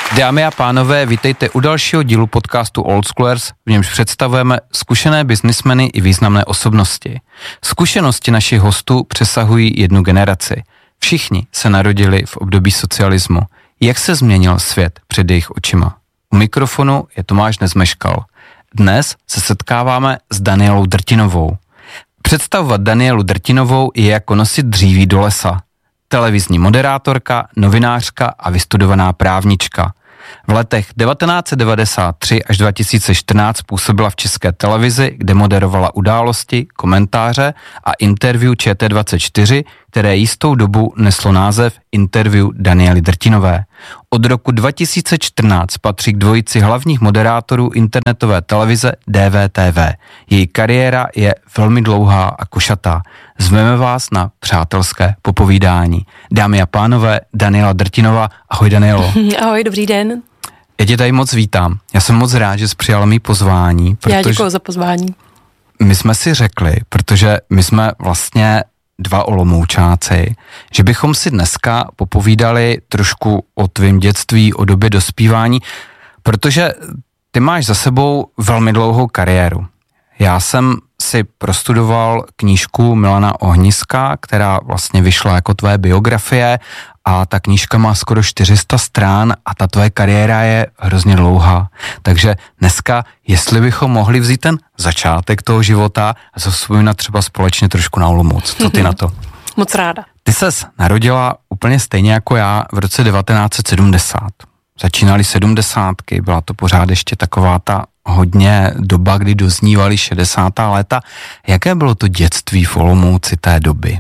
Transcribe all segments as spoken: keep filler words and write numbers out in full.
Dámy a pánové, vítejte u dalšího dílu podcastu Old Schoolers, v němž představujeme zkušené biznismeny i významné osobnosti. Zkušenosti našich hostů přesahují jednu generaci. Všichni se narodili v období socialismu. Jak se změnil svět před jejich očima? U mikrofonu je Tomáš Nezmeškal. Dnes se setkáváme s Danielou Drtinovou. Představovat Danielu Drtinovou je jako nosit dříví do lesa. Televizní moderátorka, novinářka a vystudovaná právnička. V letech devatenáct set devadesát tři až dva tisíce čtrnáct působila v České televizi, kde moderovala události, komentáře a interview Č T dvacet čtyři, které jistou dobu neslo název Interview Daniely Drtinové. Od roku dva tisíce čtrnáct patří k dvojici hlavních moderátorů internetové televize D V T V. Její kariéra je velmi dlouhá a košatá. Zveme vás na přátelské popovídání. Dámy a pánové, Daniela Drtinová. Ahoj, Danielo. Ahoj, dobrý den. Já tě tady moc vítám. Já jsem moc rád, že jsi přijala mý pozvání. Já děkuji za pozvání. My jsme si řekli, protože my jsme vlastně dva Olomoučáci, že bychom si dneska popovídali trošku o tvém dětství, o době dospívání, protože ty máš za sebou velmi dlouhou kariéru. Já jsem si prostudoval knížku Milana Ohniska, která vlastně vyšla jako tvoje biografie, a ta knížka má skoro čtyři sta strán a ta tvoje kariéra je hrozně dlouhá. Takže dneska, jestli bychom mohli vzít ten začátek toho života a zavzpomínat třeba společně trošku na Olomouc. Co ty na to? Moc ráda. Ty ses narodila úplně stejně jako já v roce devatenáct set sedmdesát. Začínaly sedmdesátky, byla to pořád ještě taková ta hodně doba, kdy doznívaly šedesátá léta. Jaké bylo to dětství v Olomouci té doby?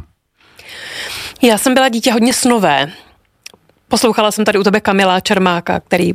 Já jsem byla dítě hodně snové. Poslouchala jsem tady u tebe Kamila Čermáka, který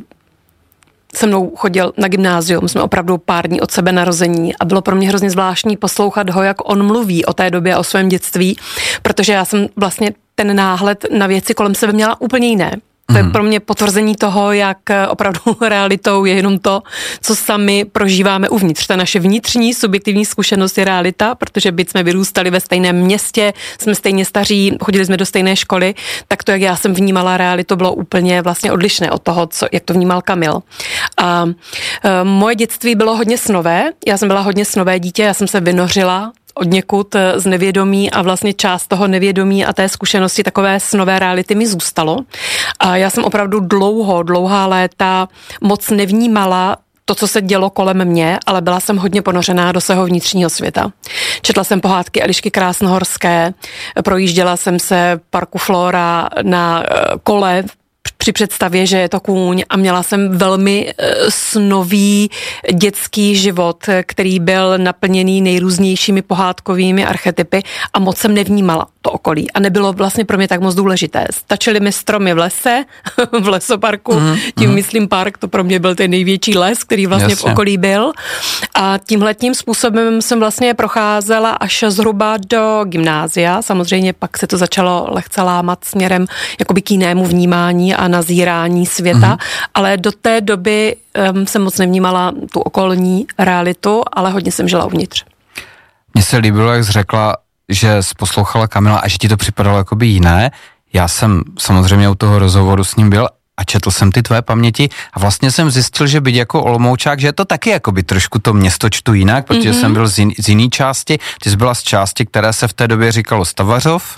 se mnou chodil na gymnázium. Jsme opravdu pár dní od sebe narození a bylo pro mě hrozně zvláštní poslouchat ho, jak on mluví o té době, o svém dětství, protože já jsem vlastně ten náhled na věci kolem sebe měla úplně jiné. To je pro mě potvrzení toho, jak opravdu realitou je jenom to, co sami prožíváme uvnitř. Ta naše vnitřní subjektivní zkušenost je realita, protože byť jsme vyrůstali ve stejném městě, jsme stejně staří, chodili jsme do stejné školy, tak to, jak já jsem vnímala realitu, bylo úplně vlastně odlišné od toho, co, jak to vnímal Kamil. A e, moje dětství bylo hodně snové, já jsem byla hodně snové dítě, já jsem se vynořila odněkud z nevědomí a vlastně část toho nevědomí a té zkušenosti takové snové reality mi zůstalo. A já jsem opravdu dlouho, dlouhá léta moc nevnímala to, co se dělo kolem mě, ale byla jsem hodně ponořená do svého vnitřního světa. Četla jsem pohádky Elišky Krásnohorské, projížděla jsem se parku Flora na kole při představě, že je to kůň a měla jsem velmi snový dětský život, který byl naplněný nejrůznějšími pohádkovými archetypy a moc jsem nevnímala to okolí a nebylo vlastně pro mě tak moc důležité. Stačily mi stromy v lese, v lesoparku, mm, tím mm. myslím park, to pro mě byl ten největší les, který vlastně Jasně. v okolí byl a tímhletím způsobem jsem vlastně procházela až zhruba do gymnázia, samozřejmě pak se to začalo lehce lámat směrem jakoby k jinému vnímání a nazírání světa, mm. ale do té doby um, jsem moc nevnímala tu okolní realitu, ale hodně jsem žila uvnitř. Mně se líbilo, jak jsi řekla, že jsi poslouchala Kamila a že ti to připadalo jakoby jiné. Já jsem samozřejmě u toho rozhovoru s ním byl a četl jsem ty tvé paměti a vlastně jsem zjistil, že byť jako Olomoučák, že je to taky jakoby trošku to město čtu jinak, protože mm-hmm. jsem byl z, jin, z jiný části, ty jsi byla z části, které se v té době říkalo Stavařov,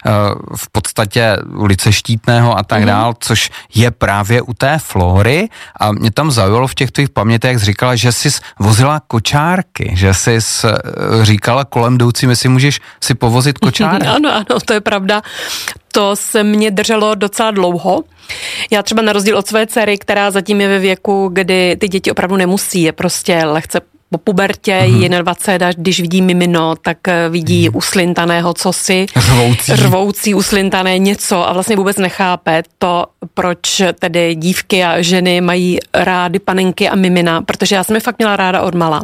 v podstatě ulice Štítného a tak mm-hmm. dál, což je právě u té Flory a mě tam zaujalo v těch tvých pamětech, jak jsi říkala, že jsi vozila kočárky, že jsi říkala kolem jdoucím, jestli můžeš si povozit kočárek. Ano, ano, to je pravda. To se mě drželo docela dlouho. Já třeba na rozdíl od své dcery, která zatím je ve věku, kdy ty děti opravdu nemusí, je prostě lehce po pubertě, mm-hmm. je na dvacet, až když vidí mimino, tak vidí mm. uslintaného cosi, řvoucí. řvoucí, uslintané něco a vlastně vůbec nechápe to, proč tedy dívky a ženy mají rády panenky a mimina, protože já jsem je fakt měla ráda od mala.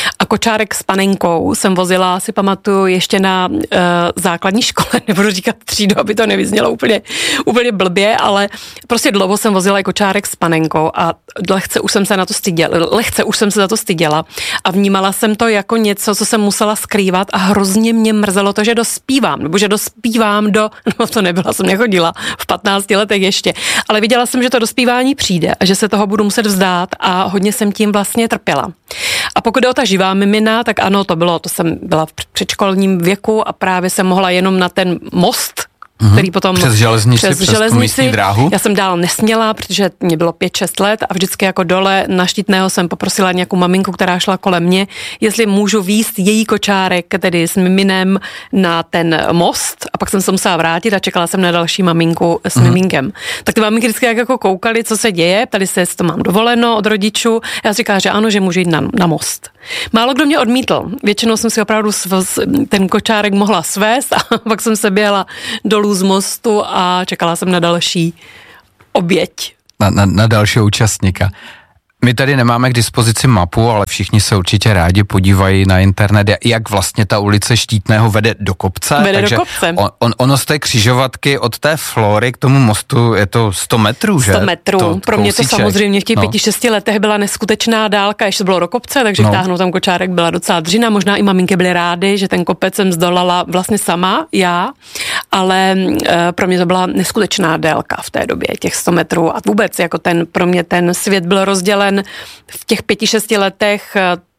A kočárek s panenkou jsem vozila, si pamatuju, ještě na uh, základní škole, nebudu říkat třídu, aby to nevyznělo úplně, úplně blbě, ale prostě dlouho jsem vozila i kočárek s panenkou a lehce už jsem se na to styděla, lehce už jsem se za to styděla a vnímala jsem to jako něco, co jsem musela skrývat a hrozně mě mrzelo to, že dospívám, nebo že dospívám do, no to nebyla, jsem nechodila v patnácti letech ještě, ale viděla jsem, že to dospívání přijde a že se toho budu muset vzdát a hodně jsem tím vlastně trpěla. A pokud jde o ta živá mimina, tak ano, to bylo, to jsem byla v předškolním věku a právě jsem mohla jenom na ten most, který potom přes železnici, přes, přes železnici, místní dráhu. Já jsem dál nesměla, protože mě bylo pět šest let a vždycky jako dole na Štítného jsem poprosila nějakou maminku, která šla kolem mě, jestli můžu výst její kočárek, tedy s miminem na ten most a pak jsem se musela vrátit a čekala jsem na další maminku s mm. miminkem. Tak ty maminky vždycky jako koukali, co se děje, ptali se, jestli to mám dovoleno od rodičů. Já si říkala, že ano, že můžu jít na, na most. Málo kdo mě odmítl. Většinou jsem si opravdu ten kočárek mohla svést a pak jsem se běhla dolů z mostu a čekala jsem na další oběť. Na, na, na dalšího účastníka. My tady nemáme k dispozici mapu, ale všichni se určitě rádi podívají na internet, jak vlastně ta ulice Štítného vede do kopce. Vede takže do kopce. On, on, ono z té křižovatky od té Flory k tomu mostu je to sto metrů, že? sto metrů. To, Pro mě to kousíček. samozřejmě v těch no. pěti, šesti letech byla neskutečná dálka, ještě to bylo do kopce, takže no. Vtáhnout tam kočárek byla docela dřina. Možná i maminky byly rády, že ten kopec jsem zdolala vlastně sama, já, ale e, pro mě to byla neskutečná délka v té době, těch sto metrů a vůbec jako ten, pro mě ten svět byl rozdělen v těch pěti, šesti letech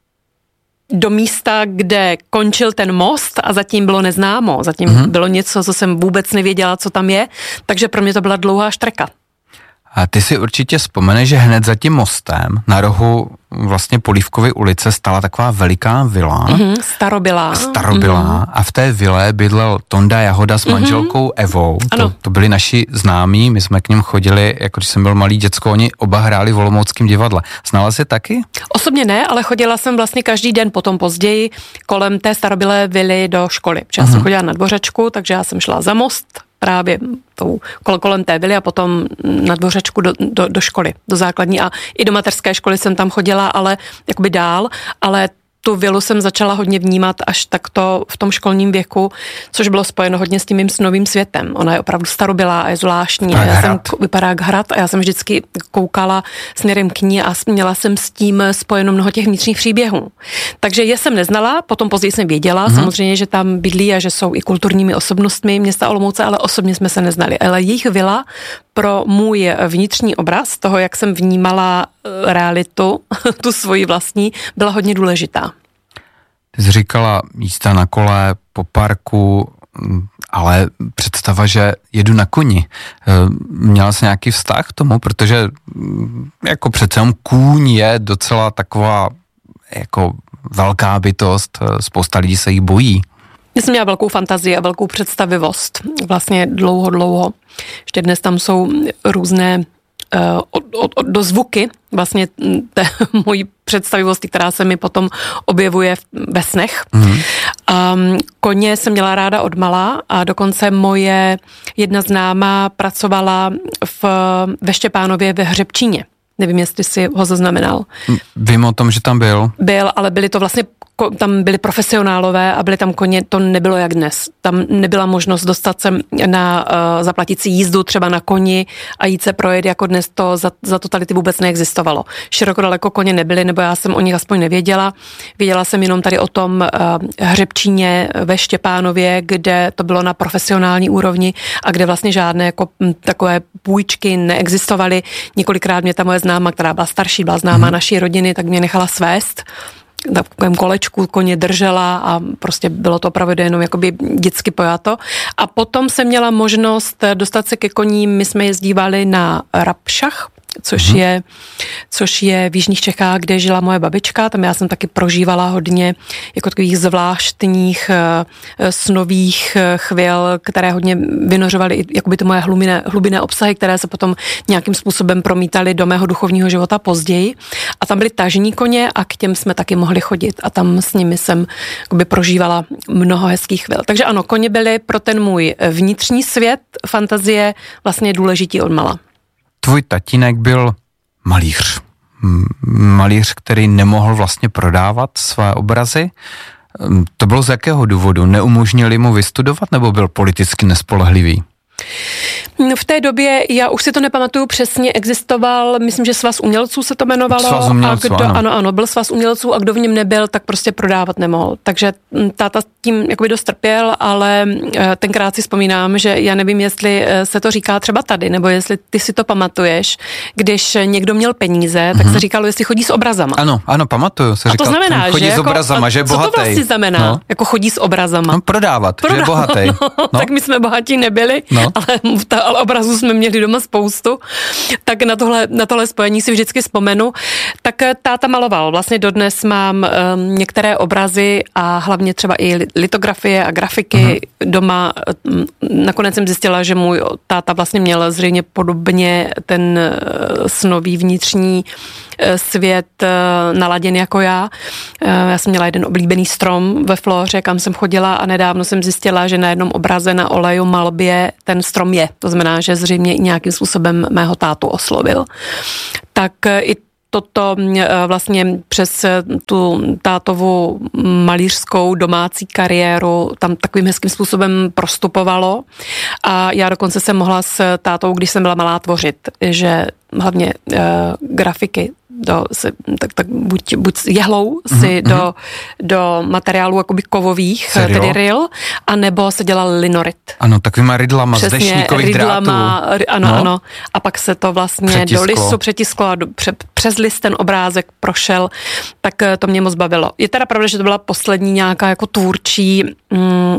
do místa, kde končil ten most a zatím bylo neznámo. Zatím mm-hmm. bylo něco, co jsem vůbec nevěděla, co tam je, takže pro mě to byla dlouhá štreka. A ty si určitě vzpomeneš, že hned za tím mostem na rohu vlastně Polívkovy ulice stala taková veliká vila. Mm-hmm, starobylá. Starobylá. Mm-hmm. A v té vile bydlel Tonda Jahoda s manželkou mm-hmm. Evou. To, to byli naši známí, my jsme k ním chodili, jako když jsem byl malý děcko, oni oba hráli v Olomouckém divadle. Znala jsi taky? Osobně ne, ale chodila jsem vlastně každý den potom později kolem té starobylé vily do školy. Protože mm-hmm. já jsem chodila na Dvořečku, takže já jsem šla za most právě tou, kolem té vily a potom na Dvořečku do, do, do školy, do základní a i do mateřské školy jsem tam chodila, ale jakoby dál, ale tu vilu jsem začala hodně vnímat až takto v tom školním věku, což bylo spojeno hodně s tím mým snovým světem. Ona je opravdu starobylá a je zvláštní. A já jsem, vypadá jak hrad a já jsem vždycky koukala směrem k ní a měla jsem s tím spojeno mnoho těch vnitřních příběhů. Takže je jsem neznala, potom později jsem věděla, hmm. samozřejmě, že tam bydlí a že jsou i kulturními osobnostmi města Olomouce, ale osobně jsme se neznali. Ale jejich vila pro můj vnitřní obraz toho, jak jsem vnímala realitu, tu svoji vlastní, byla hodně důležitá. Ty jsi říkala jízda na kole, po parku, ale představa, že jedu na koni. Měla jsi nějaký vztah k tomu? Protože jako přece jen kůň je docela taková jako velká bytost, spousta lidí se jí bojí. Já jsem měla velkou fantazii a velkou představivost. Vlastně dlouho, dlouho. Ještě dnes tam jsou různé uh, od, od, od, dozvuky vlastně té mojí představivosti, která se mi potom objevuje ve snech. Mm. Um, koně jsem měla ráda od mala a dokonce moje jedna známá pracovala v, ve Štěpánově ve Hřebčíně. Nevím, jestli si ho zaznamenal. Vím o tom, že tam byl. Byl, ale byli to vlastně, tam byli profesionálové a byli tam koně, to nebylo jak dnes. Tam nebyla možnost dostat se na uh, zaplatit si jízdu třeba na koni a jít se projet jako dnes, to za, za totality vůbec neexistovalo. Široko daleko koně nebyly, nebo já jsem o nich aspoň nevěděla. Věděla jsem jenom tady o tom uh, Hřebčíně ve Štěpánově, kde to bylo na profesionální úrovni a kde vlastně žádné jako m, takové půjčky neexistovaly. Několikrát mě ta moje známa, která byla starší, byla známá mm-hmm. naší rodiny, tak mě nechala svést. V takovém kolečku koně držela a prostě bylo to opravdu jenom jakoby dětsky pojato. A potom jsem měla možnost dostat se ke koním, my jsme jezdívali na Rabšach, což mm-hmm. je, což je v jižních Čechách, kde žila moje babička, tam já jsem taky prožívala hodně jako takových zvláštních uh, snových uh, chvil, které hodně vynořovaly i jakoby ty moje hlubinné, hlubinné obsahy, které se potom nějakým způsobem promítaly do mého duchovního života později. A tam byly tažní koně a k těm jsme taky mohli chodit a tam s nimi jsem jakoby prožívala mnoho hezkých chvil. Takže ano, koně byly pro ten můj vnitřní svět, fantazie vlastně důležitý od mala. Tvůj tatínek byl malíř. malíř, který nemohl vlastně prodávat své obrazy. To bylo z jakého důvodu? Neumožnili mu vystudovat nebo byl politicky nespolehlivý? V té době, já už si to nepamatuju přesně, existoval, myslím, že Svaz umělců se to jmenovalo. Svaz umělců, a kdo, ano. ano, ano, byl Svaz umělců a kdo v něm nebyl, tak prostě prodávat nemohl. Takže táta tím jakoby dost trpěl, ale tenkrát si vzpomínám, že já nevím, jestli se to říká třeba tady, nebo jestli ty si to pamatuješ, když někdo měl peníze, mm-hmm. tak se říkalo, jestli chodí s obrazama. Ano, ano, pamatuju. Se a to říkal, znamená, chodí že s jako, obrazama, že je bohatý. Co to vlastně znamená, no. jako chodí s obrazama? No, prodávat, prodávat, že je bohatý. No, no. Tak my jsme bohatí nebyli, no. ale, ta, ale obrazů jsme měli doma spoustu, tak na tohle, na tohle spojení si vždycky vzpomenu. Tak táta maloval. Vlastně dodnes mám um, některé obrazy a hlavně třeba i litografie a grafiky uh-huh. doma. Nakonec jsem zjistila, že můj táta vlastně měl zřejmě podobně ten uh, snový vnitřní uh, svět uh, naladěn jako já. Uh, já jsem měla jeden oblíbený strom ve Flóře, kam jsem chodila a nedávno jsem zjistila, že na jednom obraze na oleju malbě ten strom je. To znamená, že zřejmě i nějakým způsobem mého tátu oslovil. Tak i toto vlastně přes tu tátovu malířskou domácí kariéru tam takovým hezkým způsobem prostupovalo a já dokonce jsem mohla s tátou, když jsem byla malá, tvořit, že hlavně uh, grafiky do, se, tak, tak buď, buď jehlou si mm-hmm. do, do materiálu jakoby kovových, Serio? tedy ril, anebo se dělal linorit. Ano, takovýma rydlama Přesně, z deštníkových rydlama, drátů. Ano, no. ano. A pak se to vlastně přetisklo. do lisu přetisklo a do, pře, přes list ten obrázek prošel, tak to mě moc bavilo. Je teda pravda, že to byla poslední nějaká jako tvůrčí mm,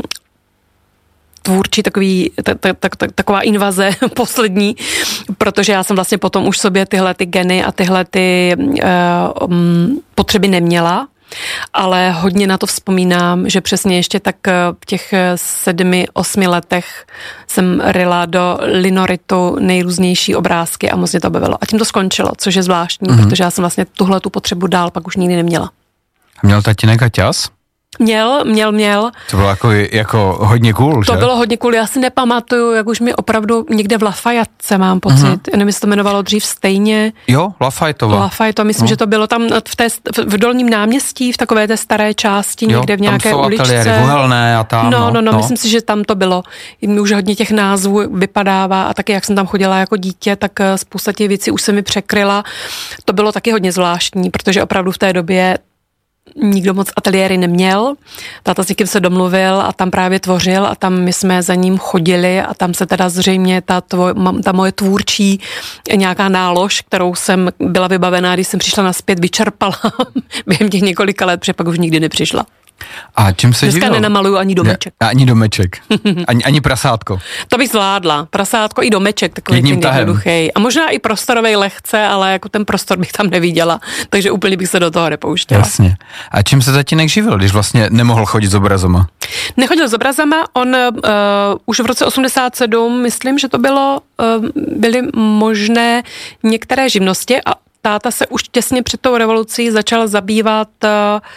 tvůrčí takový, tak, tak, tak, taková invaze poslední, protože já jsem vlastně potom už sobě tyhle ty geny a tyhle ty uh, um, potřeby neměla, ale hodně na to vzpomínám, že přesně ještě tak v těch sedmi, osmi letech jsem ryla do linoritu nejrůznější obrázky a moc mě to bavilo. A tím to skončilo, což je zvláštní, mm-hmm. protože já jsem vlastně tuhle tu potřebu dál pak už nikdy neměla. A měl tatínek Aťas? Měl, měl, měl. To bylo jako, jako hodně cool, To že? bylo hodně cool, já si nepamatuju, jak už mi opravdu někde v Lafayette mám pocit, uh-huh. nevím, jestli to jmenovalo dřív stejně. Jo, Lafayetova. Lafayette, myslím, no. že to bylo tam v, té, v dolním náměstí, v takové té staré části, jo, někde v nějaké tam jsou uličce. Ateliéry, Uhelné a tam. No, no, no, no, myslím si, že tam to bylo. Mi už hodně těch názvů vypadává a taky, jak jsem tam chodila jako dítě, tak spousta těch věcí už se mi překryla. To bylo taky hodně zvláštní, protože opravdu v té době nikdo moc ateliéry neměl. Táta s někým se domluvil a tam právě tvořil a tam my jsme za ním chodili a tam se teda zřejmě ta, tvoj, ta moje tvůrčí nějaká nálož, kterou jsem byla vybavená, když jsem přišla nazpět, vyčerpala během těch několika let, protože pak už nikdy nepřišla. A čím se Dneska živil? nenamaluju ani domeček. Ne, ani domeček. ani, ani prasátko. To bych zvládla. Prasátko i domeček, takový ten jednoduchý. A možná i prostorovej lehce, ale jako ten prostor bych tam neviděla. Takže úplně bych se do toho nepouštěla. Jasně. A čím se tatínek živil, když vlastně nemohl chodit s obrazama? Nechodil s obrazama, on uh, už v roce osmdesát sedm, myslím, že to bylo, uh, byly možné některé živnosti a táta se už těsně před tou revolucí začal zabývat uh,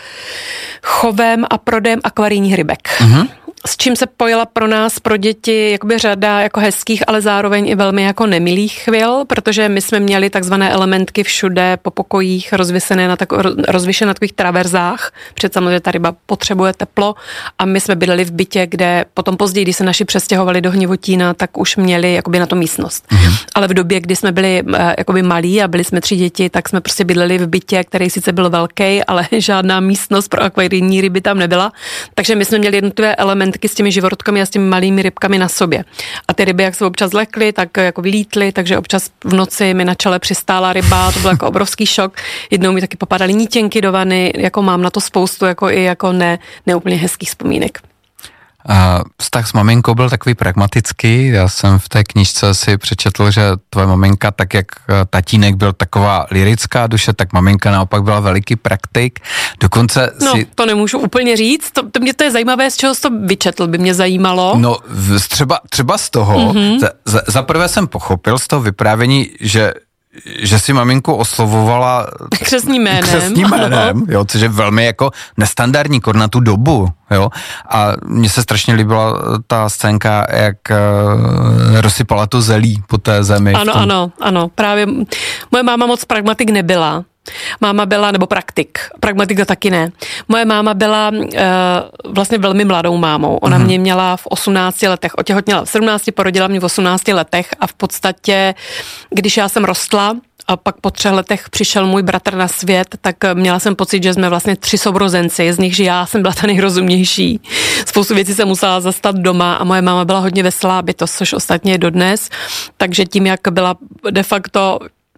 chovem a prodejem akvarijních rybek. Mm-hmm. S čím se pojila pro nás, pro děti, jakoby řada jako hezkých, ale zároveň i velmi jako nemilých chvil, protože my jsme měli takzvané elementky všude po pokojích rozvěsené na, tako, rozvěšené na takových traverzách, protože samozřejmě ta ryba potřebuje teplo a my jsme bydleli v bytě, kde potom později, když se naši přestěhovali do Hnivotína, tak už měli jakoby na to místnost. Mm-hmm. Ale v době, kdy jsme byli jakoby malí a byli jsme tři děti, tak jsme prostě bydleli v bytě, který sice byl velký, ale žádná místnost pro akvarijní ryby tam nebyla. Takže my jsme měli jednotlivé elementy s těmi živorodkami a s těmi malými rybkami na sobě. A ty ryby, jak se občas lekly, tak jako vylítly, takže občas v noci mi na čele přistála ryba, to byl jako obrovský šok. Jednou mi taky popadaly nítěnky do vany, jako mám na to spoustu jako i jako ne, neúplně hezkých vzpomínek. A vztah s maminkou byl takový pragmatický. Já jsem v té knížce si přečetl, že tvoje maminka, tak jak tatínek byl taková lirická duše, tak maminka naopak byla veliký praktik. Dokonce no, si... to nemůžu úplně říct. To, to mě to je zajímavé, z čeho jsi to vyčetl, by mě zajímalo. No, třeba, třeba z toho. Mm-hmm. Za, za, za prvé jsem pochopil z toho vyprávění, že že si maminku oslovovala křestním jménem, křestním jménem, jo, což je velmi jako nestandardní kor na tu dobu, jo, a mně se strašně líbila ta scénka, jak uh, rozsypala to zelí po té zemi. Ano, ano, ano, právě moje máma moc pragmatik nebyla, Máma byla, nebo praktik, pragmatika taky ne. Moje máma byla uh, vlastně velmi mladou mámou. Ona mm-hmm. mě měla v osmnácti letech, otěhotněla v sedmnácti, porodila mě v osmnácti letech a v podstatě, když já jsem rostla, a pak po třech letech přišel můj bratr na svět, tak měla jsem pocit, že jsme vlastně tři sourozenci, z nichž já jsem byla ta nejrozumější. Spoustu věcí jsem musela zastat doma a moje máma byla hodně veselá bytost, což ostatně je dodnes. Takže tím, jak byla de facto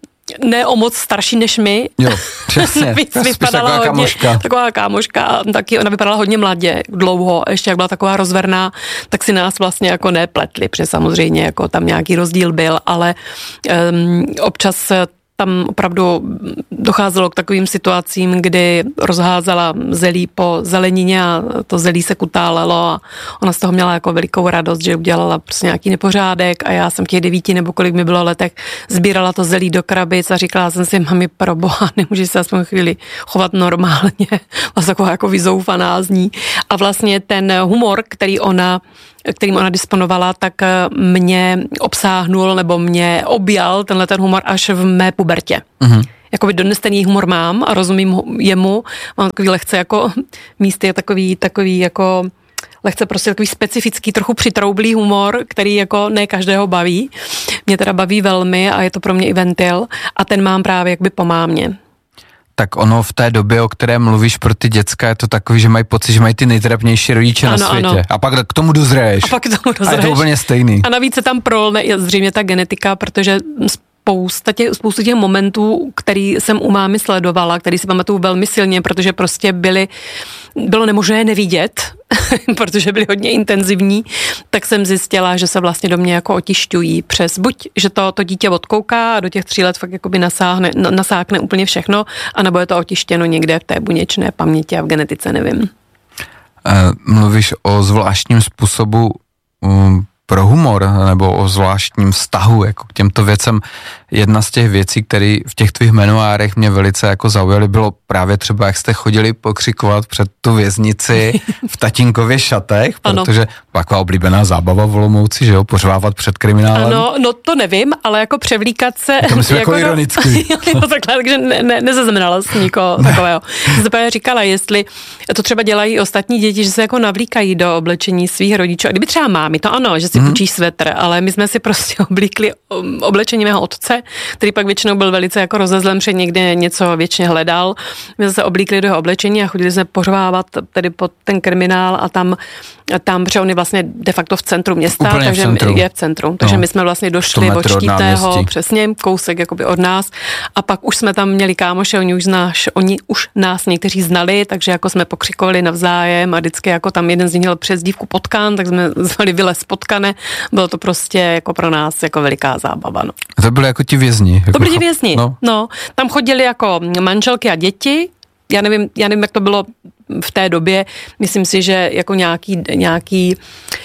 ne o moc starší než my. Jo, přesně. vypadala taková hodně, kámoška. Taková kámoška. Taky ona vypadala hodně mladě, dlouho. Ještě jak byla taková rozverná, tak si nás vlastně jako nepletli, protože samozřejmě jako tam nějaký rozdíl byl, ale um, občas tam opravdu docházelo k takovým situacím, kdy rozházela zelí po zelenině a to zelí se kutálelo a ona z toho měla jako velikou radost, že udělala prostě nějaký nepořádek a já jsem v těch devíti nebo kolik mi bylo letech sbírala to zelí do krabic a říkala jsem si, mami, pro boha, nemůžeš se aspoň chvíli chovat normálně. Vlastně taková jako vyzoufaná z ní. A vlastně ten humor, který ona kterým ona disponovala, tak mě obsáhnul nebo mě objal tenhle ten humor až v mé pubertě. Mm-hmm. Jakoby dodnes ten její humor mám a rozumím jemu. Mám takový lehce jako místy, je takový, takový jako lehce prostě takový specifický, trochu přitroublý humor, který jako ne každého baví. Mě teda baví velmi a je to pro mě i ventil a ten mám právě jakby po mámě. Tak ono v té době, o které mluvíš pro ty děcka, je to takový, že mají pocit, že mají ty nejtrapnější rodiče ano, na světě. Ano. A pak k tomu dozřeješ. A pak k tomu dozřeješ. A je to úplně stejný. A navíc se tam prolne zřejmě ta genetika, protože spousta těch, spoustu těch momentů, který jsem u mámy sledovala, který si pamatuju velmi silně, protože prostě byly, bylo nemožné nevidět, protože byly hodně intenzivní, tak jsem zjistila, že se vlastně do mě jako otišťují přes buď, že to, to dítě odkouká a do těch tří let fakt jakoby nasáhne, nasákne úplně všechno, anebo je to otištěno někde v té buněčné paměti a v genetice, nevím. Mluvíš o zvláštním způsobu um, pro humor nebo o zvláštním vztahu jako k těmto věcem. Jedna z těch věcí, které v těch tvých memoárech mě velice jako zaujaly, bylo právě třeba, jak jste chodili pokřikovat před tu věznici v tatínkově šatech, ano. Protože taková oblíbená zábava v Olomouci, že jo, pořvávat před kriminálem. Ano, no to nevím, ale jako převlíkat se... To myslím jako, jako ironicky. No takhle, takže ne, ne, nezaznamenala jsem nikoho takového. Jsem to říkala, jestli to třeba dělají ostatní děti, že se jako navlíkají do oblečení svých rodičů. A kdyby třeba mámy, to ano, že si hmm. půjčí svetr, ale my jsme si prostě oblíkli oblečení mého otce, který pak většinou byl velice jako rozezlen, protože někde něco věčně hledal. My jsme se oblíkli do jeho oblečení a chodili jsme pořvávat tedy pod ten kriminál a tam, tam protože on je vlastně de facto v centru města, úplně takže v centru. je v centru. Takže no, my jsme vlastně došli od Štítného, přesně, kousek jakoby od nás a pak už jsme tam měli kámoše, oni už, znáš, oni už nás někteří znali, takže jako jsme pokřikovali navzájem a vždycky jako tam jeden z nich měl přezdívku Potkan, tak jsme zvali Vylez Potkane. Bylo to prostě jako pro nás jako veliká zábava. No. To byly jako ti vězni. Jako to byli ti vězni, no. no. Tam chodili jako manželky a děti. Já nevím, já nevím, jak to bylo v té době. Myslím si, že jako nějaký, nějaký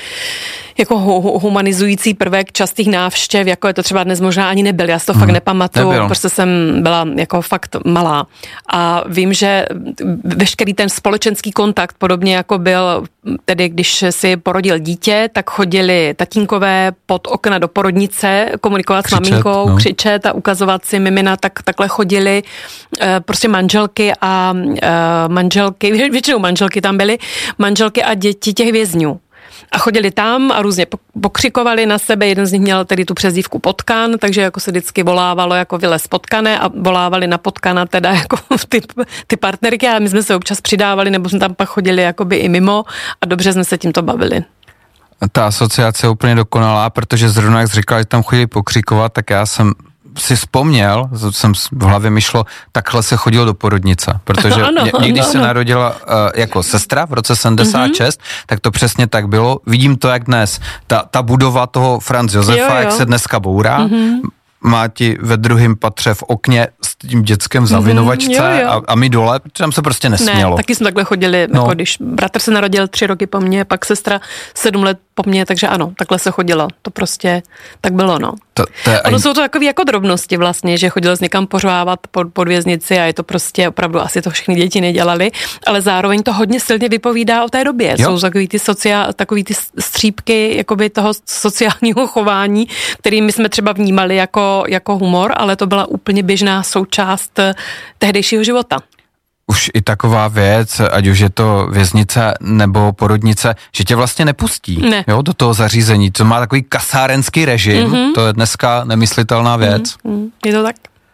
jako humanizující prvek častých návštěv, jako je to třeba dnes možná ani nebyl, já si to hmm, fakt nepamatuju, nebyl. Prostě jsem byla jako fakt malá. A vím, že veškerý ten společenský kontakt, podobně jako byl, tedy když si porodil dítě, tak chodili tatínkové pod okna do porodnice komunikovat křičet, s maminkou, no. křičet a ukazovat si mimina, tak takhle chodili prostě manželky a manželky, většinou manželky tam byly, manželky a děti těch vězňů. A chodili tam a různě pokřikovali na sebe, jeden z nich měl tedy tu přezdívku Potkan, takže jako se vždycky volávalo jako Vylez Potkane a volávali na Potkana teda jako ty, ty partnerky a my jsme se občas přidávali, nebo jsme tam pak chodili jakoby i mimo a dobře jsme se tímto bavili. Ta asociace je úplně dokonalá, protože zrovna jak jsi říkala, že tam chodili pokřikovat, tak já jsem si vzpomněl, jsem v hlavě mi šlo, takhle se chodilo do porodnice, protože ano, mě, mě, když ano, se ano. narodila uh, jako sestra v roce sedmdesát šest, mm-hmm. tak to přesně tak bylo. Vidím to, jak dnes. Ta, ta budova toho Franz Josefa, jo, jo. jak se dneska bourá, mm-hmm. má ti ve druhém patře v okně s tím dětskem v zavinovačce mm, jo, jo. A, a my dole, protože tam se prostě nesmělo. Ne, taky jsme takhle chodili, no. jako když bratr se narodil tři roky po mně, pak sestra sedm let po mně, takže ano, takhle se chodilo. To prostě tak bylo, no. To, to ono aj... jsou to takové jako drobnosti vlastně, že chodil jsi někam pořvávat pod, pod věznici a je to prostě opravdu, asi to všechny děti nedělali, ale zároveň to hodně silně vypovídá o té době. Jo. Jsou takový ty, sociál, takový ty střípky jakoby toho sociálního chování, který my jsme třeba vnímali jako jako, jako humor, ale to byla úplně běžná součást tehdejšího života. Už i taková věc, ať už je to věznice nebo porodnice, že tě vlastně nepustí ne. jo, do toho zařízení, co má takový kasárenský režim, mm-hmm. to je dneska nemyslitelná věc. Mm-hmm. Je to tak?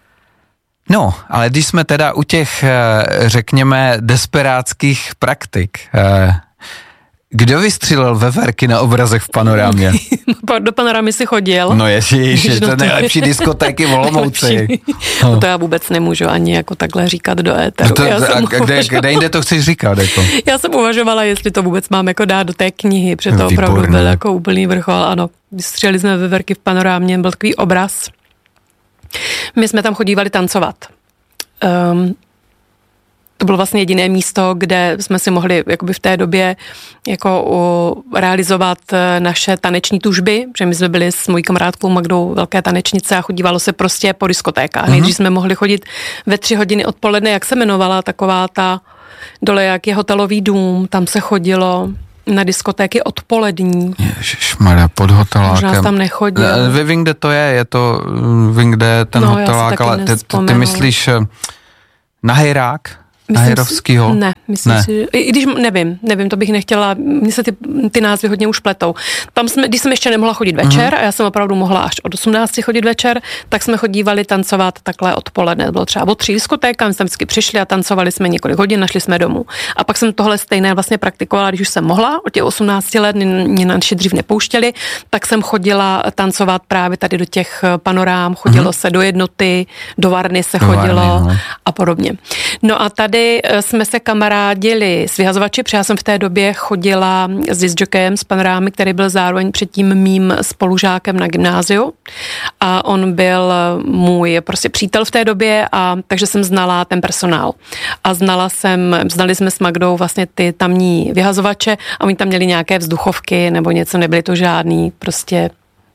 No, ale když jsme teda u těch, řekněme, desperátských praktik, kdo vystřelil veverky na obrazech v Panorámě? Do Panorámy si chodil. No ježiš, je to nejlepší diskotéky v Olomouci. No to já vůbec nemůžu ani jako takhle říkat do éteru. No to, já a kde, uvažovala, kde jinde to chceš říkat? Jako? Já jsem uvažovala, jestli to vůbec mám jako dát do té knihy, protože to opravdu byl jako úplný vrchol. Ano, vystřelili jsme veverky v Panorámě, byl takový obraz. My jsme tam chodívali tancovat. Um, To bylo vlastně jediné místo, kde jsme si mohli jakoby v té době jako uh, realizovat naše taneční tužby, že my jsme byli s mojí kamarádkou Magdou velké tanečnice a chodívalo se prostě po diskotékách. Mm-hmm. Nejdřív jsme mohli chodit ve tři hodiny odpoledne, jak se jmenovala taková ta dole, jak je hotelový dům, tam se chodilo na diskotéky odpolední. Ježišmarja, pod hotelákem. Možná tam nechodil. Vy vím, kde to je, je to, vím, kde je ten no, hotelák, ale ty, ty, ty myslíš na Hejrák? Najerovskýho? Ne, myslím ne. si, i když nevím, nevím, to bych nechtěla, mně se ty, ty názvy hodně už pletou. Tam jsme, když jsem ještě nemohla chodit večer, mm-hmm. a já jsem opravdu mohla až od osmnácti chodit večer, tak jsme chodívali tancovat takhle odpoledne. Bylo třeba od tří diskotéka, my jsme vždycky přišli a tancovali jsme několik hodin, našli jsme domů. A pak jsem tohle stejné vlastně praktikovala, když už jsem mohla, od těch osmnácti let, mě naši dřív nepouštěli, tak jsem chodila tancovat právě tady do těch panorám, chodilo mm-hmm. se do Jednoty, do Varny se do chodilo Varny, no. a podobně. No a tady Tady jsme se kamarádili s vyhazovači, protože já jsem v té době chodila s discjockeyem z Panorámy, který byl zároveň předtím mým spolužákem na gymnáziu a on byl můj prostě přítel v té době, a takže jsem znala ten personál. A znala jsem, znali jsme s Magdou vlastně ty tamní vyhazovače a oni tam měli nějaké vzduchovky nebo něco, nebyly to žádný prostě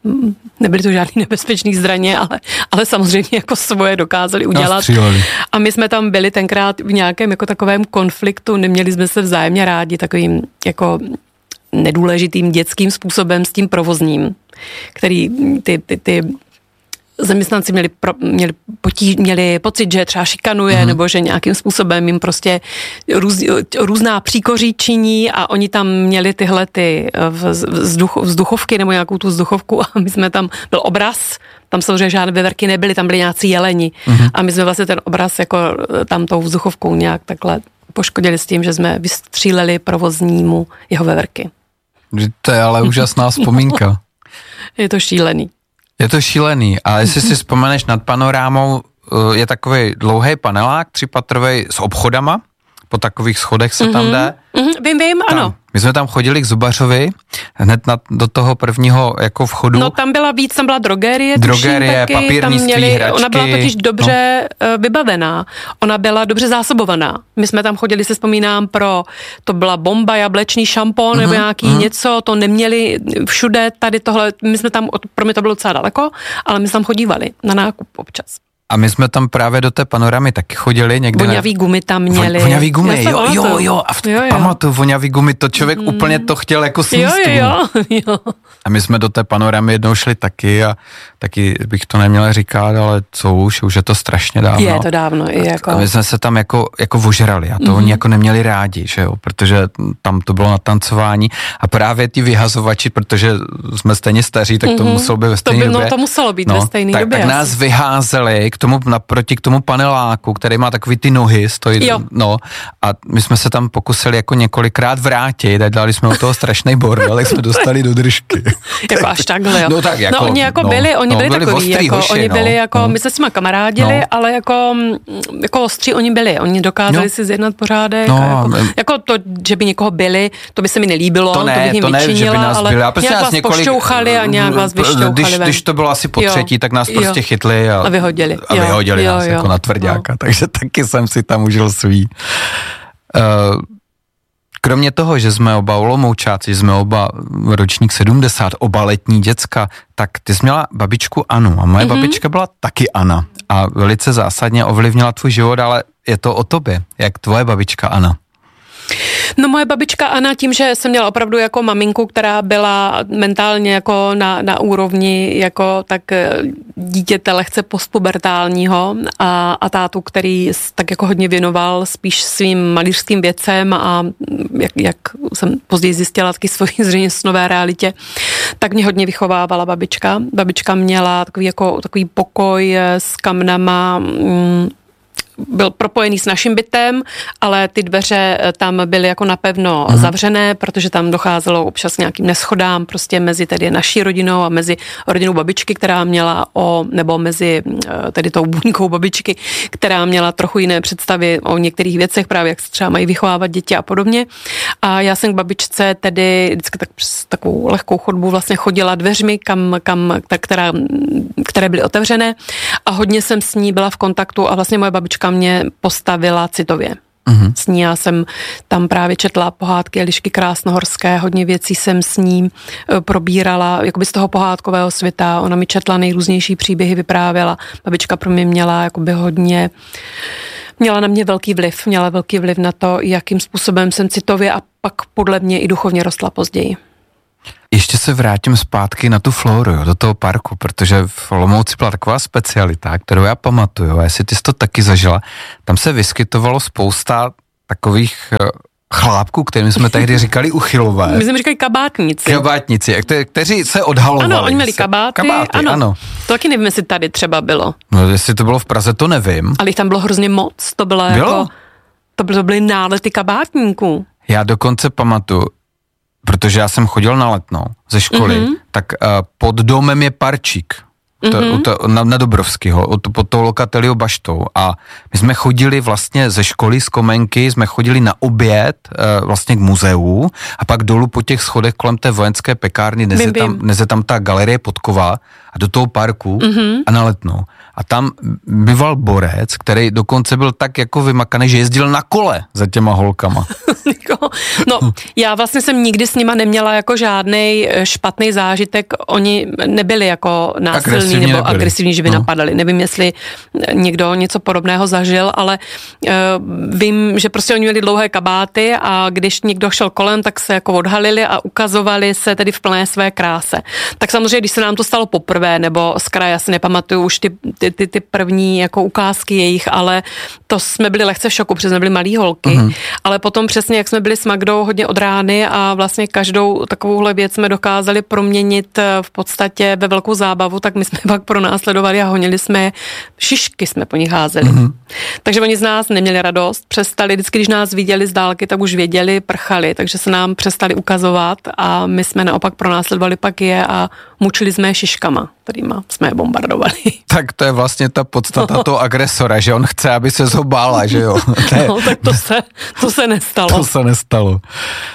nebyly to žádný nebezpečný zbraně, ale, ale samozřejmě jako svoje dokázali udělat. A my jsme tam byli tenkrát v nějakém jako takovém konfliktu, neměli jsme se vzájemně rádi takovým jako nedůležitým dětským způsobem s tím provozním, který ty, ty, ty zaměstnanci měli, pro, měli, potí, měli pocit, že třeba šikanuje, mm-hmm. nebo že nějakým způsobem jim prostě růz, různá příkoří činí a oni tam měli tyhle ty vzduch, vzduchovky nebo nějakou tu vzduchovku a my jsme tam, byl obraz, tam samozřejmě žádné veverky nebyly, tam byli nějací jeleni mm-hmm. a my jsme vlastně ten obraz jako tam tou vzduchovkou nějak takhle poškodili s tím, že jsme vystříleli provoznímu jeho veverky. To je ale úžasná vzpomínka. Je to šílený. Je to šílený, ale jestli si vzpomeneš, nad Panorámou je takový dlouhý panelák, třipatrovej s obchodama, po takových schodech se mm-hmm. tam jde. Mm-hmm. Vím, vím, tam. ano. My jsme tam chodili k zubařovi, hned na, do toho prvního jako vchodu. No tam byla víc, tam byla drogerie, drogerie, tuším, papírnictví, měli, hračky. Ona byla totiž dobře no. vybavená, ona byla dobře zásobovaná. My jsme tam chodili, se vzpomínám, pro, to byla bomba, jablečný šampon mm-hmm. nebo nějaký mm-hmm. něco, to neměli všude, tady tohle, my jsme tam, pro mě to bylo docela daleko, ale my jsme tam chodívali na nákup občas. A my jsme tam právě do té Panoramy taky chodili někde. Voňavý gumy tam měli. Voňavý gumy, jo, jo, jo. A v jo, jo. pamatuju, voňavý gumy, to člověk mm. úplně to chtěl jako sníst. Jo, jo, jo. A my jsme do té Panoramy jednou šli taky a taky bych to neměla říkat, ale co už, už je to strašně dávno. Je to dávno. I jako... A my jsme se tam jako, jako ožrali a to mm. oni jako neměli rádi, že jo, protože tam to bylo na tancování a právě ty vyhazovači, protože jsme stejně staří, tak to mm-hmm. muselo být ve stejné době. No to muselo být no, ve stejné tak, době. Tak nás vyházeli k tomu, naproti k tomu paneláku, který má takový ty nohy, stojí, no a my jsme se tam pokusili jako několikrát vrátit a dali jsme od toho strašný bordel, jak jsme dostali do držky. Jako až takhle, jo. No tak jako, no oni jako no, byli, oni no, byli, byli takový, jako, hoši, oni byli no, jako, no. my se s nima kamarádili, no. ale jako, jako ostří oni byli, oni dokázali no. si zjednat pořádek no, a jako, my... jako to, že by někoho byli, to by se mi nelíbilo, to, ne, to bych jim to ne, vyčinila, že by nás ale byli. A prostě nějak nás vás několik, pošťouchali a nějak vás vyšťouchali když, ven. Když to bylo asi po třetí, tak nás prostě chytli a, a vyhodili. A vyhodili jo, nás jo, jako jo. na tvrďáka, no. Takže taky jsem si tam užil svý. Uh, Kromě toho, že jsme oba Olomoučáci, jsme oba ročník sedmdesát, oba letní děcka, tak ty jsi měla babičku Anu a moje mm-hmm. babička byla taky Anna a velice zásadně ovlivnila tvůj život, ale je to o tobě. Jak tvoje babička Anna? No moje babička Anna, tím, že jsem měla opravdu jako maminku, která byla mentálně jako na, na úrovni jako tak dítěte lehce postpubertálního a, a tátu, který tak jako hodně věnoval spíš svým malířským věcem a jak, jak jsem později zjistila taky svoji zřejmě snové realitě, tak mě hodně vychovávala babička. Babička měla takový jako takový pokoj s kamnama, mm, byl propojený s naším bytem, ale ty dveře tam byly jako napevno mm. zavřené, protože tam docházelo občas nějakým neschodám prostě mezi tedy naší rodinou a mezi rodinou babičky, která měla o, nebo mezi tedy tou buňkou babičky, která měla trochu jiné představy o některých věcech, právě jak se třeba mají vychovávat děti a podobně. A já jsem k babičce tedy vždycky tak přes takovou lehkou chodbu vlastně chodila dveřmi, kam, kam, která, které byly otevřené a hodně jsem s ní byla v kontaktu a vlastně moje babička mě postavila citově. Mm-hmm. S ní já jsem tam právě četla pohádky Elišky Krásnohorské, hodně věcí jsem s ní probírala, jakoby z toho pohádkového světa. Ona mi četla nejrůznější příběhy, vyprávěla. Babička pro mě měla jakoby hodně, měla na mě velký vliv, měla velký vliv na to, jakým způsobem jsem citově a pak podle mě i duchovně rostla později. Ještě se vrátím zpátky na tu Floru, jo, do toho parku, protože v Olomouci byla taková specialita, kterou já pamatuju, a jestli ty jsi to taky zažila, tam se vyskytovalo spousta takových chlápků, kterým jsme tehdy říkali uchylové. My jsme říkali kabátníci. Kabátníci, kte- kteří se odhalovali. Ano, oni měli kabáty, kabáty ano. ano. To taky nevím, jestli tady třeba bylo. No, jestli to bylo v Praze, to nevím. Ale jich tam bylo hrozně moc, to bylo, bylo? jako, to byly, to byly nálety kabátníků. Já dokonce pamatuju, protože já jsem chodil na Letnou ze školy, mm-hmm. tak uh, pod domem je parčík to, mm-hmm. to, na, na Dobrovskýho, pod tou Lokateliou baštou a my jsme chodili vlastně ze školy z Komenky, jsme chodili na oběd uh, vlastně k muzeu a pak dolů po těch schodech kolem té vojenské pekárny neze tam, neze tam ta galerie Podkova a do toho parku mm-hmm. a na Letnou. A tam býval borec, který dokonce byl tak jako vymakaný, že jezdil na kole za těma holkama. No, já vlastně jsem nikdy s nima neměla jako žádnej špatný zážitek. Oni nebyli jako násilní agresivní nebo nebyli. agresivní, že by no. napadali. Nevím, jestli někdo něco podobného zažil, ale uh, vím, že prostě oni měli dlouhé kabáty a když někdo šel kolem, tak se jako odhalili a ukazovali se tedy v plné své kráse. Tak samozřejmě, když se nám to stalo poprvé, nebo z kraje, já si nepamatuju už ty, ty, ty, ty první jako ukázky jejich, ale to jsme byli lehce v šoku, protože jsme byli malý holky, uh-huh. ale potom přesně, jak jsme byli s Magdou hodně od rány a vlastně každou takovouhle věc jsme dokázali proměnit v podstatě ve velkou zábavu, tak my jsme pak pronásledovali a honili jsme, šišky jsme po nich házeli. Mm-hmm. Takže oni z nás neměli radost, přestali, vždycky, když nás viděli z dálky, tak už věděli, prchali, takže se nám přestali ukazovat a my jsme naopak pronásledovali pak je a mučili jsme je šiškama, kterýma jsme je bombardovali. Tak to je vlastně ta podstata no. toho agresora, že on chce, aby se zhobála, že jo? To je... No, tak to se, to se nestalo. To se nestalo. Uh,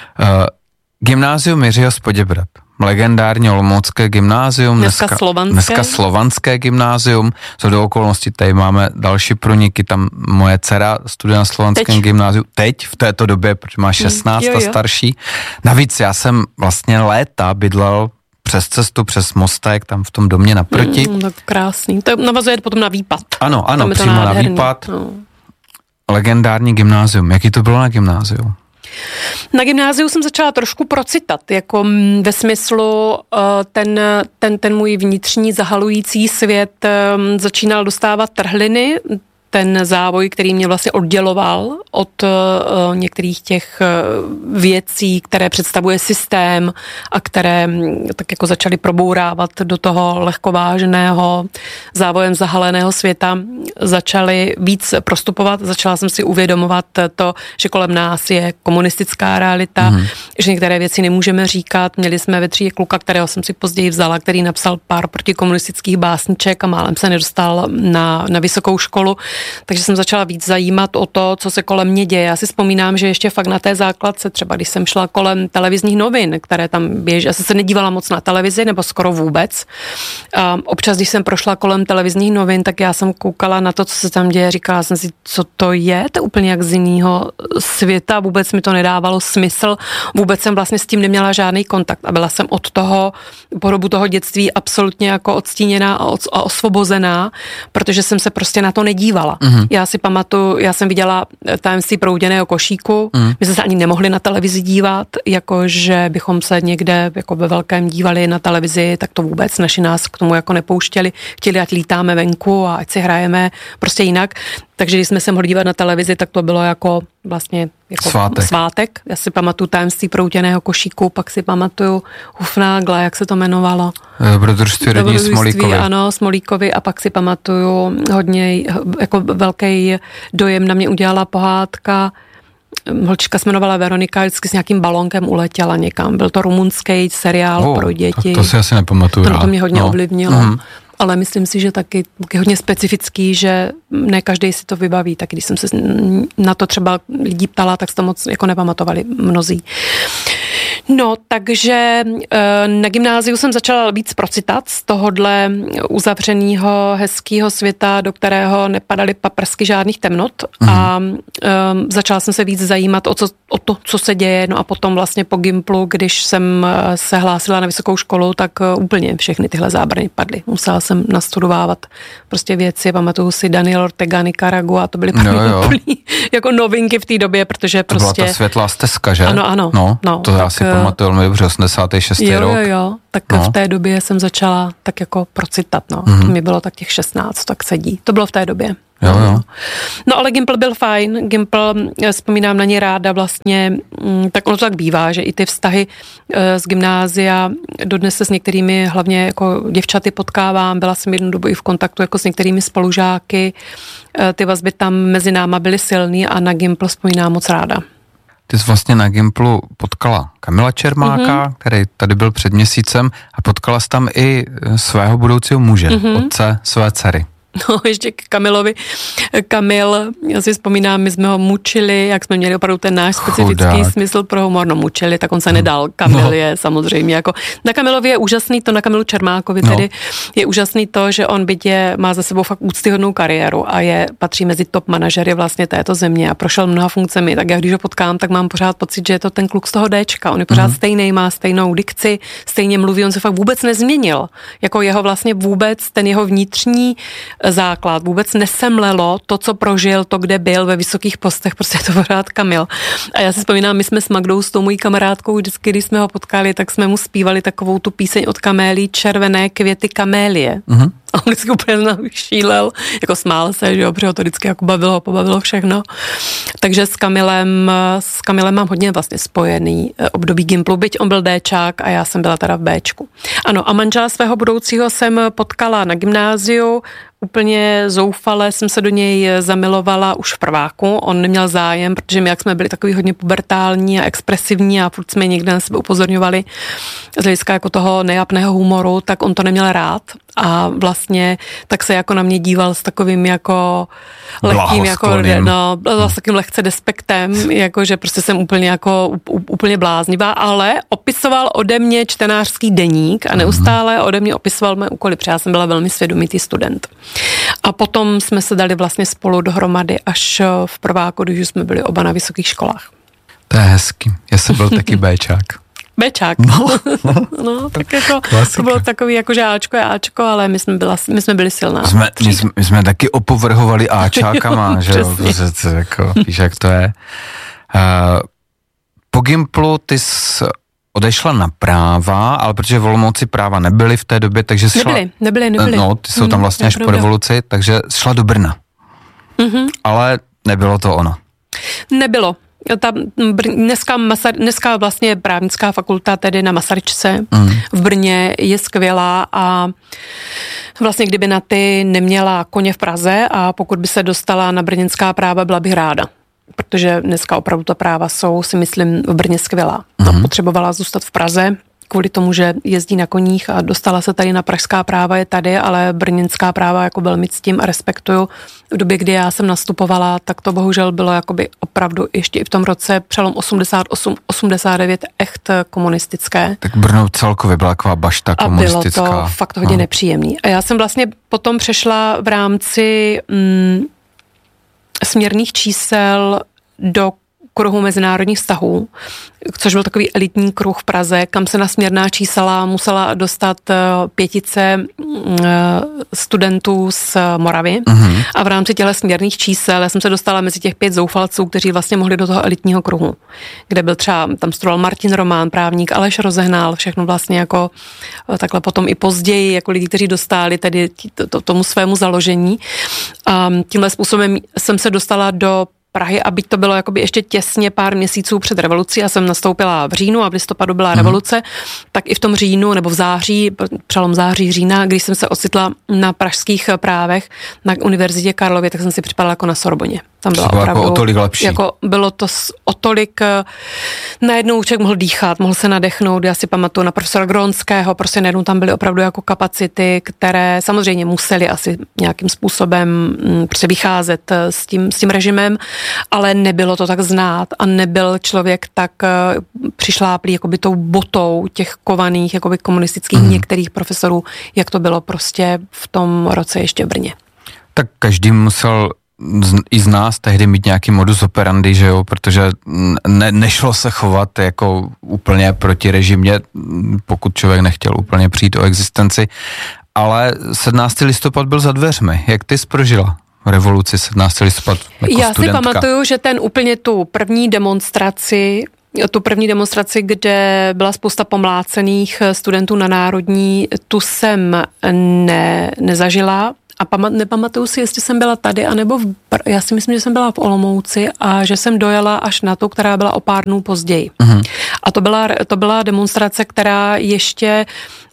gymnázium Jiřího z Poděbrad. Legendární olomoucké gymnázium. Dneska, dneska slovanské. Dneska slovanské gymnázium. Co do okolností, tady máme další průniky, tam moje dcera studuje na slovanském gymnáziu. Teď, v této době, protože má šestnáct jo, jo. a starší. Navíc já jsem vlastně léta bydlel přes cestu, přes mostek, tam v tom domě naproti. Mm, tak krásný. To navazuje potom na Výpad. Ano, ano, přímo na Výpad. No. Legendární gymnázium. Jaký to bylo na gymnáziu? Na gymnáziu jsem začala trošku procitat, jako ve smyslu ten, ten, ten můj vnitřní zahalující svět začínal dostávat trhliny, ten závoj, který mě vlastně odděloval od uh, některých těch uh, věcí, které představuje systém a které um, tak jako začaly probourávat do toho lehkovážného závojem zahaleného světa, začaly víc prostupovat, začala jsem si uvědomovat to, že kolem nás je komunistická realita, mm. že některé věci nemůžeme říkat. Měli jsme ve třídě kluka, kterého jsem si později vzala, který napsal pár protikomunistických básniček a málem se nedostal na, na vysokou školu. Takže jsem začala víc zajímat o to, co se kolem mě děje. Já si vzpomínám, že ještě fakt na té základce, třeba když jsem šla kolem televizních novin, které tam běží, já jsem se nedívala moc na televizi, nebo skoro vůbec. A občas, když jsem prošla kolem televizních novin, tak já jsem koukala na to, co se tam děje, říkala jsem si, co to je, to je úplně jak z jiného světa, vůbec mi to nedávalo smysl, vůbec jsem vlastně s tím neměla žádný kontakt a byla jsem od toho, po dobu toho dětství absolutně jako odstíněná a osvobozená, protože jsem se prostě na to nedívala. nebyla. Mm-hmm. Já si pamatuju, já jsem viděla Tajemství prouděného košíku, mm. my jsme se ani nemohli na televizi dívat, jakože bychom se někde jako ve velkém dívali na televizi, tak to vůbec naši nás k tomu jako nepouštěli. Chtěli, ať lítáme venku a ať si hrajeme prostě jinak. Takže když jsme se mohli dívat na televizi, tak to bylo jako vlastně jako svátek. svátek. Já si pamatuju Tajemství prouděného košíku, pak si pamatuju Hufnagla, jak se to jmenovalo. Dobrodružství rodní Smolíkovi. Ano, Smolíkovi, a pak si pamatuju hodně, jako velký dojem na mě udělala pohádka. Holčička se jmenovala Veronika, vždycky s nějakým balónkem uletěla někam. Byl to rumunský seriál oh, pro děti. To si asi nepamatuju. To, to mě hodně no. ovlivnilo. Mm. Ale myslím si, že taky je hodně specifický, že ne každý si to vybaví. Tak když jsem se na to třeba lidí ptala, tak se to moc jako nepamatovali mnozí. No, takže na gymnáziu jsem začala víc procitat z tohodle uzavřeného hezkého světa, do kterého nepadaly paprsky žádných temnot mm. a um, začala jsem se víc zajímat o, co, o to, co se děje. No a potom vlastně po Gimplu, když jsem se hlásila na vysokou školu, tak úplně všechny tyhle zábrany padly. Musela jsem nastudovávat prostě věci, pamatuju si Daniel Ortega, Nicaragua, to byly no, úplný, jako novinky v té době, protože to prostě... byla ta světlá stezka, že? Ano, ano. No, no to já si pamatuju velmi dobře, osmdesátý šestý jo, rok. Jo, jo, tak no. v té době jsem začala tak jako procitat, no. Mm-hmm. To mi bylo tak těch šestnáct, tak sedí. To bylo v té době. Jo, jo. No ale Gimpl byl fajn, Gimpl, vzpomínám na ně ráda vlastně, tak ono to tak bývá, že i ty vztahy z gymnázia, dodnes se s některými, hlavně jako děvčaty potkávám, byla jsem jednu dobu i v kontaktu jako s některými spolužáky, ty vazby tam mezi náma byly silný a na Gimpl vzpomínám moc ráda. Ty jsi vlastně na Gimplu potkala Kamila Čermáka, mm-hmm. který tady byl před měsícem, a potkala jsi tam i svého budoucího muže, mm-hmm. otce své dcery. No, ještě k Kamilovi. Kamil, já si vzpomínám, my jsme ho mučili, jak jsme měli opravdu ten náš specifický Chudák. smysl pro humor. No, mučili, tak on se nedal. Kamil no. je samozřejmě jako... Na Kamilovi je úžasný to, na Kamilu Čermákovi no. tedy je úžasný to, že on byť je, má za sebou fakt úctyhodnou kariéru a je, patří mezi top manažery vlastně této země a prošel mnoha funkcemi, tak já když ho potkám, tak mám pořád pocit, že je to ten kluk z toho Déčka. On je pořád mm. stejný, má stejnou dikci, stejně mluví, on se fakt vůbec nezměnil. Jako jeho vlastně vůbec, ten jeho vnitřní základ vůbec nesemlelo to, co prožil, to, kde byl ve vysokých postech, prostě je to pořád Kamil. A já si vzpomínám, my jsme s Magdou, s tou mojí kamarádkou, vždycky, když jsme ho potkali, tak jsme mu zpívali takovou tu píseň od Kamélí, Červené květy kamélie. Uh-huh. A on vždycky úplně šílel, jako smál se, že jo, protože ho to vždycky jako bavilo, pobavilo všechno. Takže s Kamilem, s Kamilem mám hodně vlastně spojený období Gimplu, byť on byl Déčák a já jsem byla teda v Béčku. Ano, a manžela svého budoucího jsem potkala na gymnáziu, úplně zoufale jsem se do něj zamilovala už v prváku. On neměl zájem, protože my, jak jsme byli takový hodně pubertální a expresivní a furt jsme někde na sebe upozorňovali z hlediska jako toho nejapného humoru, tak on to neměl rád a vlastně tak se jako na mě díval s takovým jako lehkým, jako, no, s takým lehce despektem, jako, že prostě jsem úplně jako úplně bláznivá, ale opisoval ode mě čtenářský deník a neustále ode mě opisoval mé úkoly, protože já jsem byla velmi svědomitý student. A potom jsme se dali vlastně spolu dohromady až v prváku, když jsme byli oba na vysokých školách. To je hezký. Já jsem byl taky Béčák. Béčák. No, no tak jako, to bylo takový jako, že Ačko je Ačko, ale my jsme, byla, my jsme byli silná. Jsme, my, jsme, my jsme taky opovrhovali Ačákama, že jo? To, jako, víš, jak to je. Uh, po Gimplu ty jsi odešla na práva, ale protože v Olomouci práva nebyly v té době, takže šla... Nebyly, nebyly, nebyly. No, ty jsou tam vlastně mm, až po revoluci, takže šla do Brna. Mm-hmm. Ale nebylo to ono. Nebylo. Ta, dneska, dneska vlastně právnická fakulta tedy na Masaryčce mm. v Brně je skvělá a vlastně kdyby na ty neměla koně v Praze a pokud by se dostala na brněnská práva, byla bych ráda. Protože dneska opravdu ta práva jsou, si myslím, v Brně skvělá. Mm. Potřebovala zůstat v Praze kvůli tomu, že jezdí na koních a dostala se tady na pražská práva, je tady, ale brněnská práva jako velmi ctím a respektuju. V době, kdy já jsem nastupovala, tak to bohužel bylo jakoby opravdu ještě i v tom roce přelom osmdesát osm osmdesát devět echt komunistické. Tak Brno celkově byla taková bašta komunistická. A bylo to fakt hodně no. nepříjemný. A já jsem vlastně potom přešla v rámci mm, směrných čísel do kruhu mezinárodních vztahů, což byl takový elitní kruh v Praze, kam se na směrná čísla musela dostat pětice studentů z Moravy. Uh-huh. A v rámci těchto směrných čísel já jsem se dostala mezi těch pět zoufalců, kteří vlastně mohli do toho elitního kruhu, kde byl třeba, tam studoval Martin Román, právník, Aleš Rozehnal, všechno vlastně jako takhle potom i později, jako lidi, kteří dostali tedy tomu svému založení. A tímhle způsobem jsem se dostala do Prahy a byť to bylo jakoby ještě těsně pár měsíců před revolucí, já jsem nastoupila v říjnu a v listopadu byla mm. revoluce, tak i v tom říjnu nebo v září, přelom září, října, když jsem se ocitla na pražských právech na Univerzitě Karlově, tak jsem si připadala jako na Sorboně. Tam byla opravdu, jako o tolik lepší. Jako bylo to o tolik, najednou člověk mohl dýchat, mohl se nadechnout, já si pamatuju na profesora Gronského, prostě najednou tam byly opravdu jako kapacity, které samozřejmě museli asi nějakým způsobem prostě vycházet s tím, s tím režimem, ale nebylo to tak znát a nebyl člověk tak přišláplý jakoby tou botou těch kovaných jakoby komunistických mm. některých profesorů, jak to bylo prostě v tom roce ještě v Brně. Tak každý musel i z nás tehdy mít nějaký modus operandi, že jo, protože ne, nešlo se chovat jako úplně protirežimně, pokud člověk nechtěl úplně přijít o existenci, ale sedmnáctého listopad byl za dveřmi. Jak ty jsi prožila revoluci sedmnáctého listopad jako Já studentka? si pamatuju, že ten úplně tu první demonstraci, tu první demonstraci, kde byla spousta pomlácených studentů na Národní, tu jsem ne, nezažila. A pamat, nepamatuju si, jestli jsem byla tady, anebo v, já si myslím, že jsem byla v Olomouci a že jsem dojela až na tu, která byla o pár dnů později. Uh-huh. A to byla, to byla demonstrace, která ještě,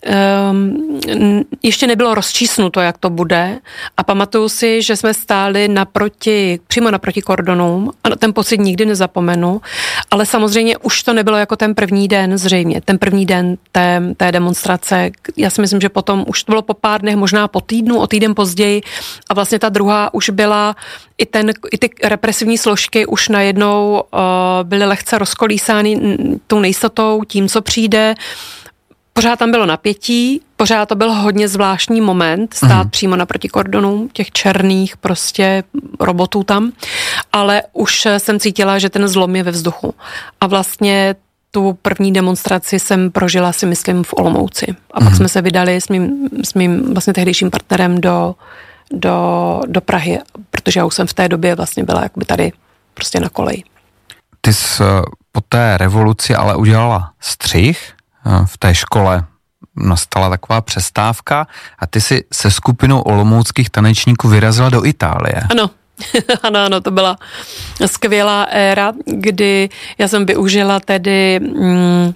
um, ještě nebylo rozčísnuto, jak to bude. A pamatuju si, že jsme stáli naproti, přímo naproti kordonům a ten pocit nikdy nezapomenu. Ale samozřejmě už to nebylo jako ten první den zřejmě. Ten první den té, té demonstrace. Já si myslím, že potom už to bylo po pár dnech, možná po týdnu, o týden později. A vlastně ta druhá už byla, i, ten, i ty represivní složky už najednou uh, byly lehce rozkolísány tou nejistotou, tím, co přijde. Pořád tam bylo napětí, pořád to byl hodně zvláštní moment, stát mm. přímo naproti kordonům, těch černých prostě robotů tam, ale už jsem cítila, že ten zlom je ve vzduchu. A vlastně tu první demonstraci jsem prožila, si myslím, v Olomouci. A pak mm. jsme se vydali s mým, s mým vlastně tehdejším partnerem do, do, do Prahy, protože já už jsem v té době vlastně byla jakoby tady prostě na koleji. Ty jsi po té revoluci ale udělala střih, v té škole nastala taková přestávka a ty si se skupinou olomouckých tanečníků vyrazila do Itálie. Ano. Ano, ano, to byla skvělá éra, kdy já jsem využila tedy mm,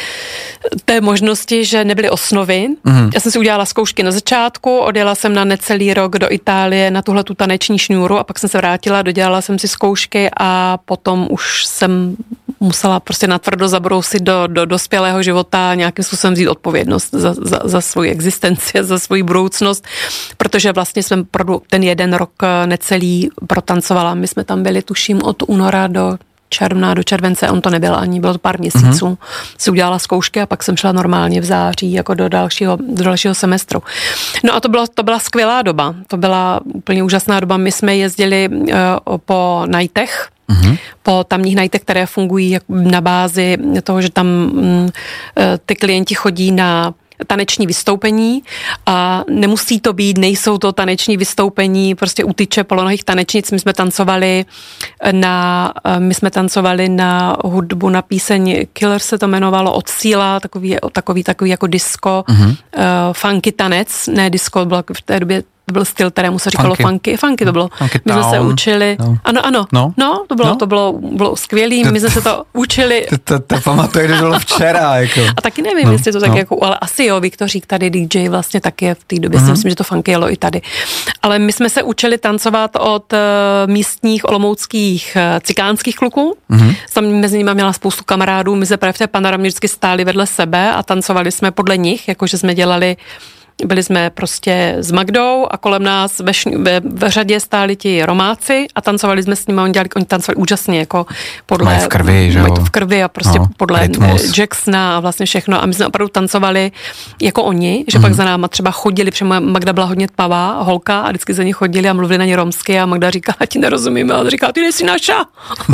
té možnosti, že nebyly osnovy. Mm. Já jsem si udělala zkoušky na začátku, odjela jsem na necelý rok do Itálie na tuhle tu taneční šňůru a pak jsem se vrátila, dodělala jsem si zkoušky a potom už jsem musela prostě natvrdo zabrousit do, do dospělého života, nějakým způsobem vzít odpovědnost za, za, za svou existenci, za svou budoucnost, protože vlastně jsem ten jeden rok necelý protancovala. My jsme tam byli, tuším, od února do června, do července, on to nebyl ani, bylo to pár měsíců. Mm-hmm. Si udělala zkoušky a pak jsem šla normálně v září jako do dalšího, do dalšího semestru. No a to, bylo, to byla skvělá doba, to byla úplně úžasná doba. My jsme jezdili uh, po nightech, mm-hmm. po tamních nightech, které fungují na bázi toho, že tam um, ty klienti chodí na taneční vystoupení a nemusí to být, nejsou to taneční vystoupení, prostě u tyče polonohých tanečnic. My jsme tancovali na, my jsme tancovali na hudbu, na píseň Killer se to jmenovalo, od Síla, takový, takový, takový jako disco, mm-hmm. uh, funky tanec, ne disco, bylo v té době to byl styl, kterému se říkalo funky. Funky, funky to bylo. Funky my jsme se učili. No. Ano, ano. No, no to bylo, no. to bylo, bylo skvělý. My jsme se to učili. To, to, to pamatuji, že to bylo včera. Jako. A taky nevím, no. jestli to tak no. jako, ale asi jo, Viktořík tady D J vlastně taky v té době mm-hmm. si myslím, že to funky jelo i tady. Ale my jsme se učili tancovat od uh, místních olomouckých uh, cikánských kluků. Mm-hmm. Tam mezi nimi měla spoustu kamarádů. My se právě v té panoramě vždycky stáli vedle sebe a tancovali jsme podle nich, jakože jsme dělali byli jsme prostě s Magdou a kolem nás ve, šň, ve, ve řadě stáli ti Romáci a tancovali jsme s nimi, oni, dělali, oni tancovali úžasně, jako podle... Mají v krvi, že jo? V krvi a prostě no, podle rytmus. Jacksona a vlastně všechno a my jsme opravdu tancovali jako oni, že mm. pak za náma třeba chodili, protože Magda byla hodně tmavá, holka a vždycky za ní chodili a mluvili na ně romsky a Magda říkala, ti nerozumíme, a on říkala, ty nejsi naša.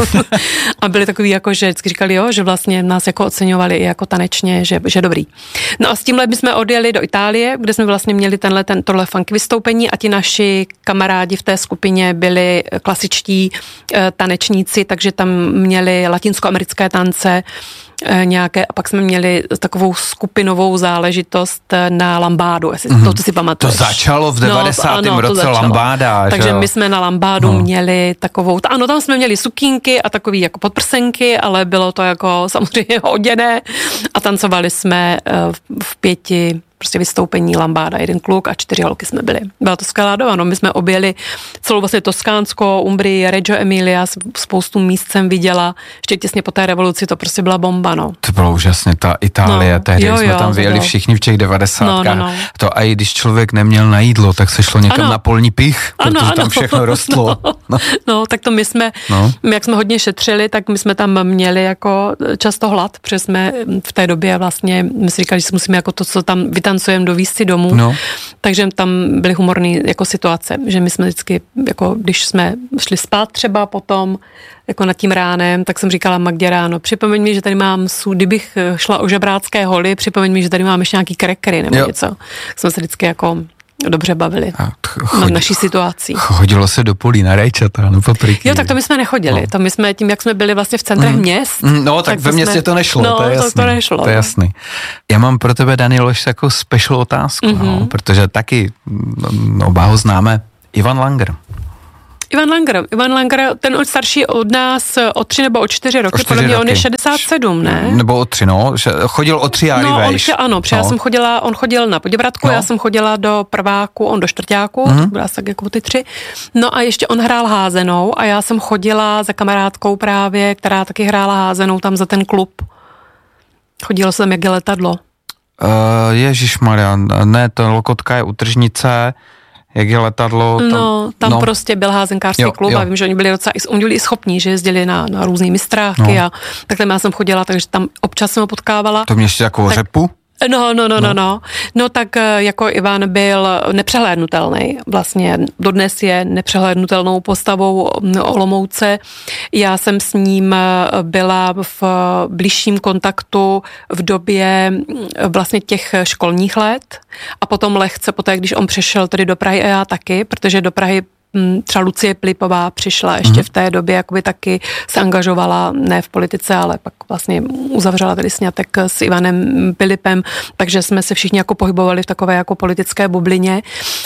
A byli takový jako, že vždycky říkali, jo, že vlastně nás jako oceňovali i jako tanečně, že, že dobrý. No a s tímhle bychom odjeli do Itálie, kde jsme vlastně měli tenhle, ten, tohle funky vystoupení a ti naši kamarádi v té skupině byli klasičtí e, tanečníci, takže tam měli latinskoamerické tance, e, nějaké, a pak jsme měli takovou skupinovou záležitost na lambádu, jestli mm-hmm. to, to si pamatuješ. To začalo v devadesátém No, roce lambáda. Takže že? my jsme na lambádu no. měli takovou, ano, tam jsme měli sukínky a takový jako podprsenky, ale bylo to jako samozřejmě hoděné a tancovali jsme v pěti prostě vystoupení lambáda, jeden kluk a čtyři holky jsme byli. Byla to skvělá doba, no, my jsme objeli celou vlastně Toskánsko, Umbrii, Reggio Emilia, spoustu míst jsem viděla, ještě těsně po té revoluci to prostě byla bomba, no. To bylo úžasně, ta Itálie, no, tehdy jo, jsme jo, tam vyjeli všichni v těch devadesátkách. No, no, no. To a i když člověk neměl na jídlo, tak se šlo někam ano. na polní pich, ano, protože ano. tam všechno rostlo. No, no. no tak to my jsme, no. my jak jsme hodně šetřili, tak my jsme tam měli jako často hlad, protože jsme v té době vlastně, my si říkali, že si musíme jako to, co tam tancujeme do výsty domů, no. takže tam byly humorné jako situace, že my jsme vždycky, jako když jsme šli spát třeba potom, jako nad tím ránem, tak jsem říkala Magdě ráno, připomeň mi, že tady mám, kdybych šla o žebrácké holy, připomeň mi, že tady mám ještě nějaký krekery nebo jo. něco. Jsme se vždycky jako dobře bavili chodil, na naší situaci. Chodilo se do polí na rajčata, no papriky. Jo, tak to my jsme nechodili. No. To my jsme tím, jak jsme byli vlastně v centrech mm. měst. No, tak, tak ve městě jsme, to nešlo, no, to je jasný. To, to nešlo. To je jasný. Já mám pro tebe, Danielo, ještě takovou special otázku, mm-hmm. no, protože taky oba ho známe. Ivan Langer. Ivan Langer, Ivan Langer, ten od starší od nás o tři nebo o čtyři roky, podle mě roky. On je šedesát sedm, ne? Nebo o tři, no, chodil o tři járy no, vejš. On, ano, protože no. já jsem chodila, on chodil na Poděbradku, no. já jsem chodila do prváku, on do čtvrťáku, mm-hmm. to byla tak jako ty tři. No a ještě on hrál házenou a já jsem chodila za kamarádkou právě, která taky hrála házenou tam za ten klub. Chodilo se tam jak je letadlo. Uh, Ježišmarja, ne, to Lokotka je u Tržnice, jak je letadlo. Tam, no, tam no. prostě byl házenkářský jo, klub jo. a vím, že oni byli docela oni byli i schopní, že jezdili na, na různý mistráky no. a tak tam já jsem chodila, takže tam občas jsem ho potkávala. To mě ještě jako řepu? No, no, no, no, no. No tak jako Ivan byl nepřehlédnutelný. Vlastně dodnes je nepřehlédnutelnou postavou Olomouce. Já jsem s ním byla v bližším kontaktu v době vlastně těch školních let a potom lehce poté, když on přešel tedy do Prahy a já taky, protože do Prahy třeba Lucie Pilipová přišla ještě mm-hmm. v té době, jakoby taky se angažovala, ne v politice, ale pak vlastně uzavřela tady sňatek s Ivanem Pilipem, takže jsme se všichni jako pohybovali v takové jako politické bublině.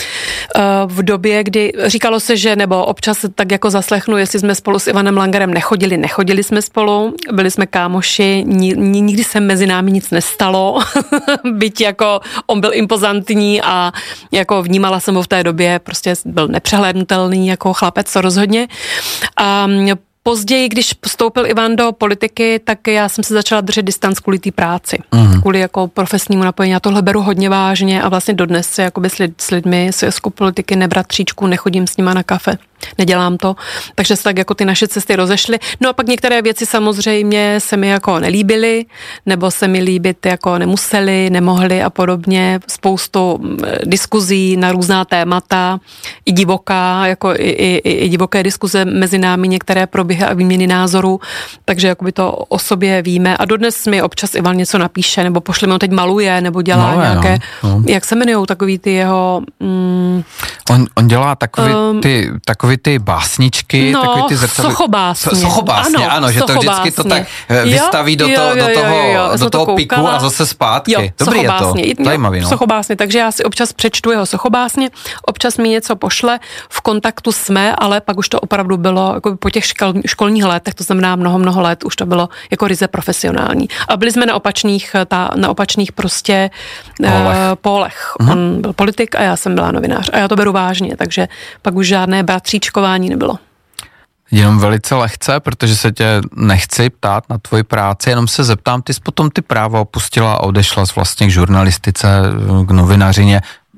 V době, kdy říkalo se, že nebo občas tak jako zaslechnu, jestli jsme spolu s Ivanem Langerem nechodili, nechodili jsme spolu, byli jsme kámoši, nikdy se mezi námi nic nestalo, byť jako on byl impozantní a jako vnímala jsem ho v té době, prostě byl nepřehlédnutý jako chlapec, to rozhodně. A později, když vstoupil Ivan do politiky, tak já jsem se začala držet distanc kvůli té práci. Mm. Kvůli jako profesnímu napojení. Já tohle beru hodně vážně a vlastně dodnes se jakoby s, lid, s lidmi z politiky nebrat tříčku, nechodím s nima na kafe. Nedělám to. Takže se tak jako ty naše cesty rozešly. No a pak některé věci samozřejmě se mi jako nelíbily, nebo se mi líbit jako nemuseli, nemohli a podobně. Spoustu diskuzí na různá témata, i divoká, jako i, i, i divoké diskuze mezi námi, některé proběhy a výměny názorů, takže jakoby to o sobě víme. A dodnes mi občas Ivan něco napíše, nebo pošle mi, on teď maluje, nebo dělá no, nějaké, no, no. jak se jmenujou takový ty jeho... Mm, on, on dělá takový um, ty, takový ty básničky, no, takový ty zrcadly. Sochobásně. Sochobásně, ano, ano že to vždycky to tak vystaví jo, do, to, jo, jo, do toho, jo, jo, do toho piku a zase zpátky. Jo, dobrý je to, zajímavý. No. Sochobásně, takže já si občas přečtu jeho sochobásně, občas mi něco pošle, v kontaktu jsme, ale pak už to opravdu bylo jako po těch škol, školních letech, to znamená mnoho, mnoho let, už to bylo jako ryze profesionální. A byli jsme na opačných, ta, na opačných prostě pólech. Uh, pólech. Uh-huh. On byl politik a já jsem byla novinář. A já to beru vážně, takže pak už žádné bratříčkování nebylo. Jenom velice lehce, protože se tě nechci ptát na tvoji práci, jenom se zeptám, ty jsi potom ty práva opustila a odešla z vlastně k žurnalistice, k novinařině.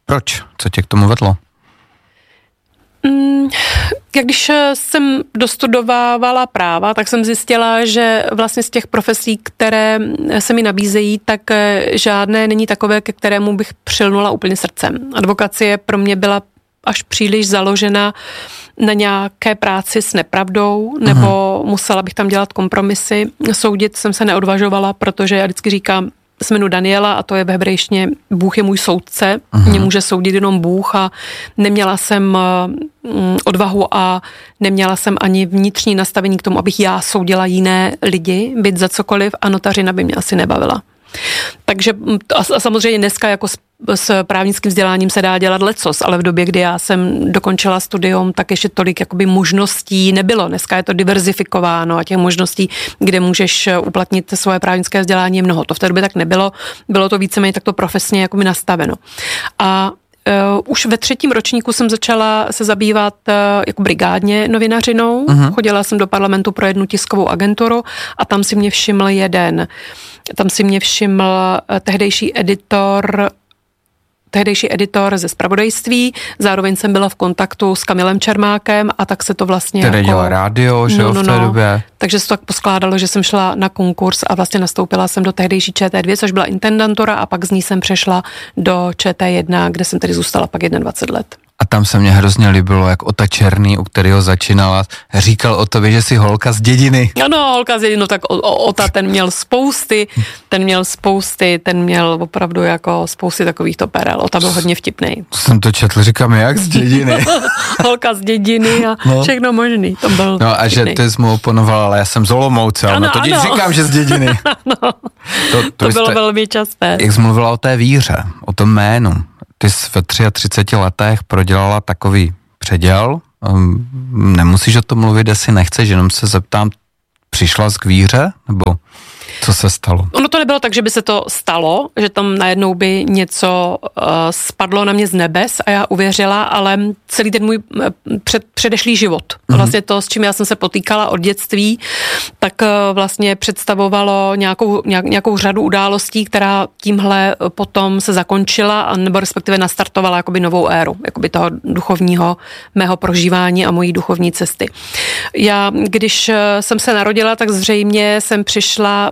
Proč? Co tě k tomu vedlo? Mm, jak když jsem dostudovávala práva, tak jsem zjistila, že vlastně z těch profesí, které se mi nabízejí, tak žádné není takové, ke kterému bych přilnula úplně srdcem. Advokacie pro mě byla až příliš založena na nějaké práci s nepravdou, nebo uh-huh. musela bych tam dělat kompromisy. Soudit jsem se neodvažovala, protože já vždycky říkám, se jmenuji Daniela a to je v hebrejštině Bůh je můj soudce, uh-huh. mě může soudit jenom Bůh a neměla jsem um, odvahu a neměla jsem ani vnitřní nastavení k tomu, abych já soudila jiné lidi, byt za cokoliv a notařina by mě asi nebavila. Takže a samozřejmě dneska jako s, s právnickým vzděláním se dá dělat lecos, ale v době, kdy já jsem dokončila studium, tak ještě tolik jakoby možností nebylo. Dneska je to diverzifikováno a těch možností, kde můžeš uplatnit svoje právnické vzdělání je mnoho. To v té době tak nebylo. Bylo to víceméně takto profesně jakoby nastaveno. A Uh, už ve třetím ročníku jsem začala se zabývat uh, jako brigádně novinařinou. Uh-huh. Chodila jsem do parlamentu pro jednu tiskovou agenturu a tam si mě všiml jeden. Tam si mě všiml uh, tehdejší editor tehdejší editor ze zpravodajství, zároveň jsem byla v kontaktu s Kamilem Čermákem a tak se to vlastně Který jako... dělal rádio, že jo, no, no, v té no. době. Takže se to tak poskládalo, že jsem šla na konkurs a vlastně nastoupila jsem do tehdejší Č T dva, což byla intendantura a pak z ní jsem přešla do Č T jedna, kde jsem tedy zůstala pak dvacet jedna let. A tam se mně hrozně líbilo, jak Ota Černý, u kterého začínala, říkal o tobě, že jsi holka z dědiny. Ano, holka z dědiny, no tak Ota ten měl spousty, ten měl spousty, ten měl opravdu jako spousty takovýchto perel. Ota byl hodně vtipnej. Jsem to četl, říkám, jak z dědiny. Holka z dědiny a no. všechno možný. To byl no a vtipnej. Že ty jsi mu oponoval, ale já jsem z Olomouce, ale to teď říkám, že z dědiny. no. To, to, to bylo jste, velmi časté. Jak jsi mluvila o té víře, o tom jménu. Ty jsi ve třiceti třech letech prodělala takový předěl, nemusíš o tom mluvit, jestli nechceš, jenom se zeptám, přišla jsi k víře, nebo co se stalo? Ono to nebylo tak, že by se to stalo, že tam najednou by něco uh, spadlo na mě z nebes a já uvěřila, ale celý ten můj před, předešlý život, mm-hmm. vlastně to, s čím já jsem se potýkala od dětství, tak uh, vlastně představovalo nějakou, nějak, nějakou řadu událostí, která tímhle potom se zakončila, a nebo respektive nastartovala jakoby novou éru, jakoby toho duchovního mého prožívání a mojí duchovní cesty. Já, když jsem se narodila, tak zřejmě jsem přišla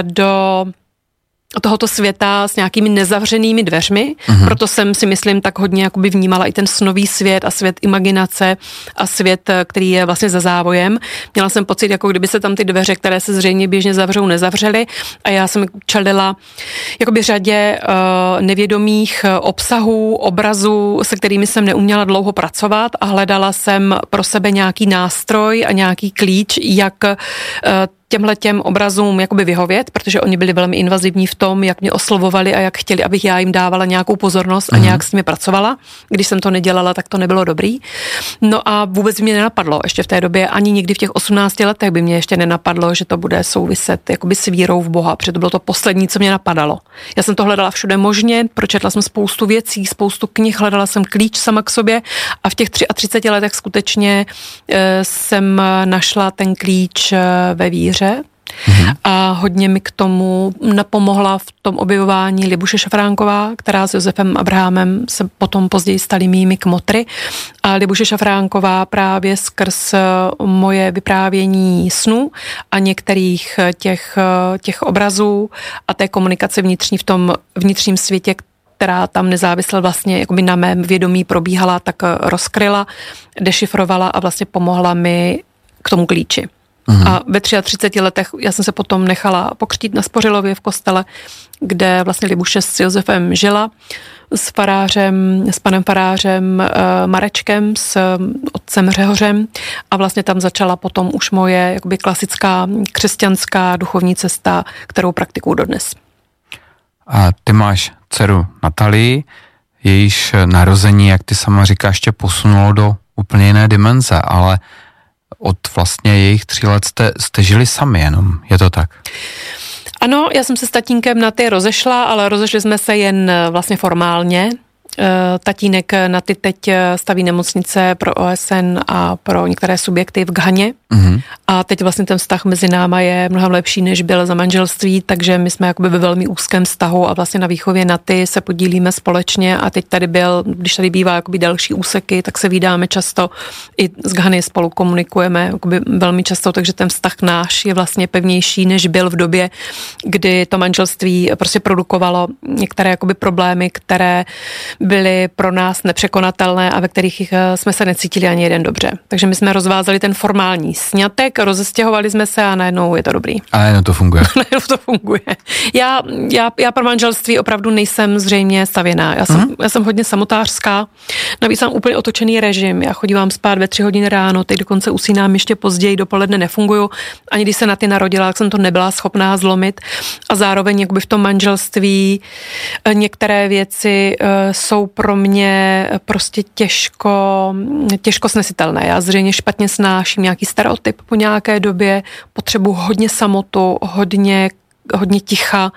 do tohoto světa s nějakými nezavřenými dveřmi, uh-huh. proto jsem si myslím tak hodně jakoby vnímala i ten snový svět a svět imaginace a svět, který je vlastně za závojem. Měla jsem pocit, jako kdyby se tam ty dveře, které se zřejmě běžně zavřou, nezavřely a já jsem čelila jakoby řadě uh, nevědomých obsahů, obrazů, se kterými jsem neuměla dlouho pracovat a hledala jsem pro sebe nějaký nástroj a nějaký klíč, jak uh, těmhle těm obrazům jakoby vyhovět, protože oni byli velmi invazivní v tom, jak mě oslovovali a jak chtěli, abych já jim dávala nějakou pozornost a mm. nějak s nimi pracovala. Když jsem to nedělala, tak to nebylo dobrý. No a vůbec mě nenapadlo ještě v té době, ani nikdy v těch osmnácti letech by mě ještě nenapadlo, že to bude souviset jakoby s vírou v Boha, protože to bylo to poslední, co mě napadalo. Já jsem to hledala všude možně, pročetla jsem spoustu věcí, spoustu knih, hledala jsem klíč sama k sobě a v těch třiceti třech letech skutečně e, jsem našla ten klíč ve víře. Mm-hmm. A hodně mi k tomu napomohla v tom objevování Libuše Šafránková, která s Josefem Abrahamem se potom později staly mými kmotry. A Libuše Šafránková právě skrz moje vyprávění snů a některých těch, těch obrazů a té komunikace vnitřní v tom vnitřním světě, která tam nezávisle vlastně jakoby na mém vědomí probíhala, tak rozkryla, dešifrovala a vlastně pomohla mi k tomu klíči. Uhum. A ve třiceti třech letech já jsem se potom nechala pokřtít na Spořilově v kostele, kde vlastně Libuše s Josefem žila, s farářem, s panem farářem Marečkem, s otcem Řehořem a vlastně tam začala potom už moje jakoby klasická křesťanská duchovní cesta, kterou praktikuju dodnes. A ty máš dceru Natalii, jejíž narození, jak ty sama říkáš, tě posunulo do úplně jiné dimenze, ale od vlastně jejich tří let jste, jste žili sami jenom, je to tak? Ano, já jsem se s tatínkem na ty rozešla, ale rozešli jsme se jen vlastně formálně. Tatínek na ty teď staví nemocnice pro O S N a pro některé subjekty v Ghaně. Mm-hmm. A teď vlastně ten vztah mezi náma je mnohem lepší, než byl za manželství, takže my jsme jakoby ve velmi úzkém vztahu a vlastně na výchově na ty se podílíme společně a teď tady byl, když tady bývá jakoby další úseky, tak se vídáme často, i z Ghany spolu komunikujeme jakoby velmi často, takže ten vztah náš je vlastně pevnější, než byl v době, kdy to manželství prostě produkovalo některé jakoby problémy, které byly pro nás nepřekonatelné a ve kterých jsme se necítili ani jeden dobře. Takže my jsme rozvázali ten formální sňatek, rozestěhovali jsme se a najednou je to dobrý. A najednou to funguje. najednou to funguje. Já, já, já pro manželství opravdu nejsem zřejmě stavěná. Já jsem, mm. já jsem hodně samotářská, navíc mám úplně otočený režim. Já chodívám spát ve tři hodiny ráno, teď dokonce usínám ještě později, dopoledne nefunguju. Ani když se na ty narodila, tak jsem to nebyla schopná zlomit. A zároveň jakoby v tom manželství některé věci jsou pro mě prostě těžko, těžko snesitelné. Já zřejmě špatně snáším nějaký stereotyp po nějaké době, potřebuji hodně samotu, hodně, hodně ticha,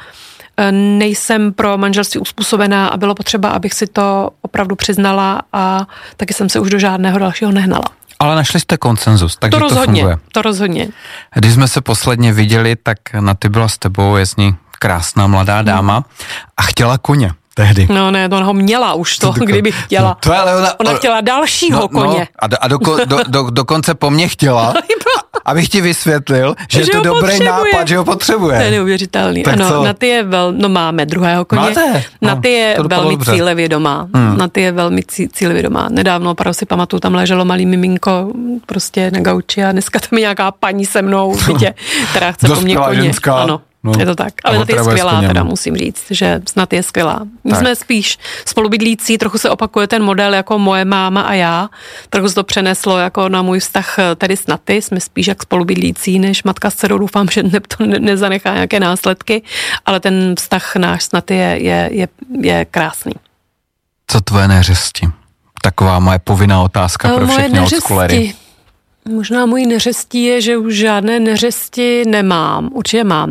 nejsem pro manželství uspůsobená a bylo potřeba, abych si to opravdu přiznala a taky jsem se už do žádného dalšího nehnala. Ale našli jste konsenzus, takže to, rozhodně, to funguje. To rozhodně. Když jsme se posledně viděli, tak na ty byla s tebou jasně krásná mladá dáma hmm. a chtěla koně. Tehdy. No ne, ona ho měla už to, to kdyby chtěla. No, to ale ona, ona chtěla dalšího no, koně. No, a do, a do, do, do, dokonce po mně chtěla, abych ti vysvětlil, že, že je to dobrý nápad, že ho potřebuje. To je neuvěřitelný. Tak ano, co? Na ty je vel, no máme druhého koně. Máte? Na no, ty je velmi cílevědomá. Hmm. Na ty je velmi cílevědomá. Nedávno opravdu si pamatuju, tam leželo malý miminko prostě na gauči a dneska tam je nějaká paní se mnou v bytě, která chce po mně koně. Ženská. Ano. No, je to tak, ale na ty je skvělá, teda musím říct, že snad je skvělá. My tak. jsme spíš spolubydlící, trochu se opakuje ten model jako moje máma a já, trochu se to přeneslo jako na můj vztah tedy s Naty, jsme spíš jak spolubydlící, než matka s dcerou, doufám, že ne, to ne, nezanechá nějaké následky, ale ten vztah náš s Naty je, je, je, je krásný. Co tvoje neřesti? Taková moje povinná otázka no, pro všechny oldscholery. Možná mojí neřestí je, že už žádné neřesti nemám. Určitě mám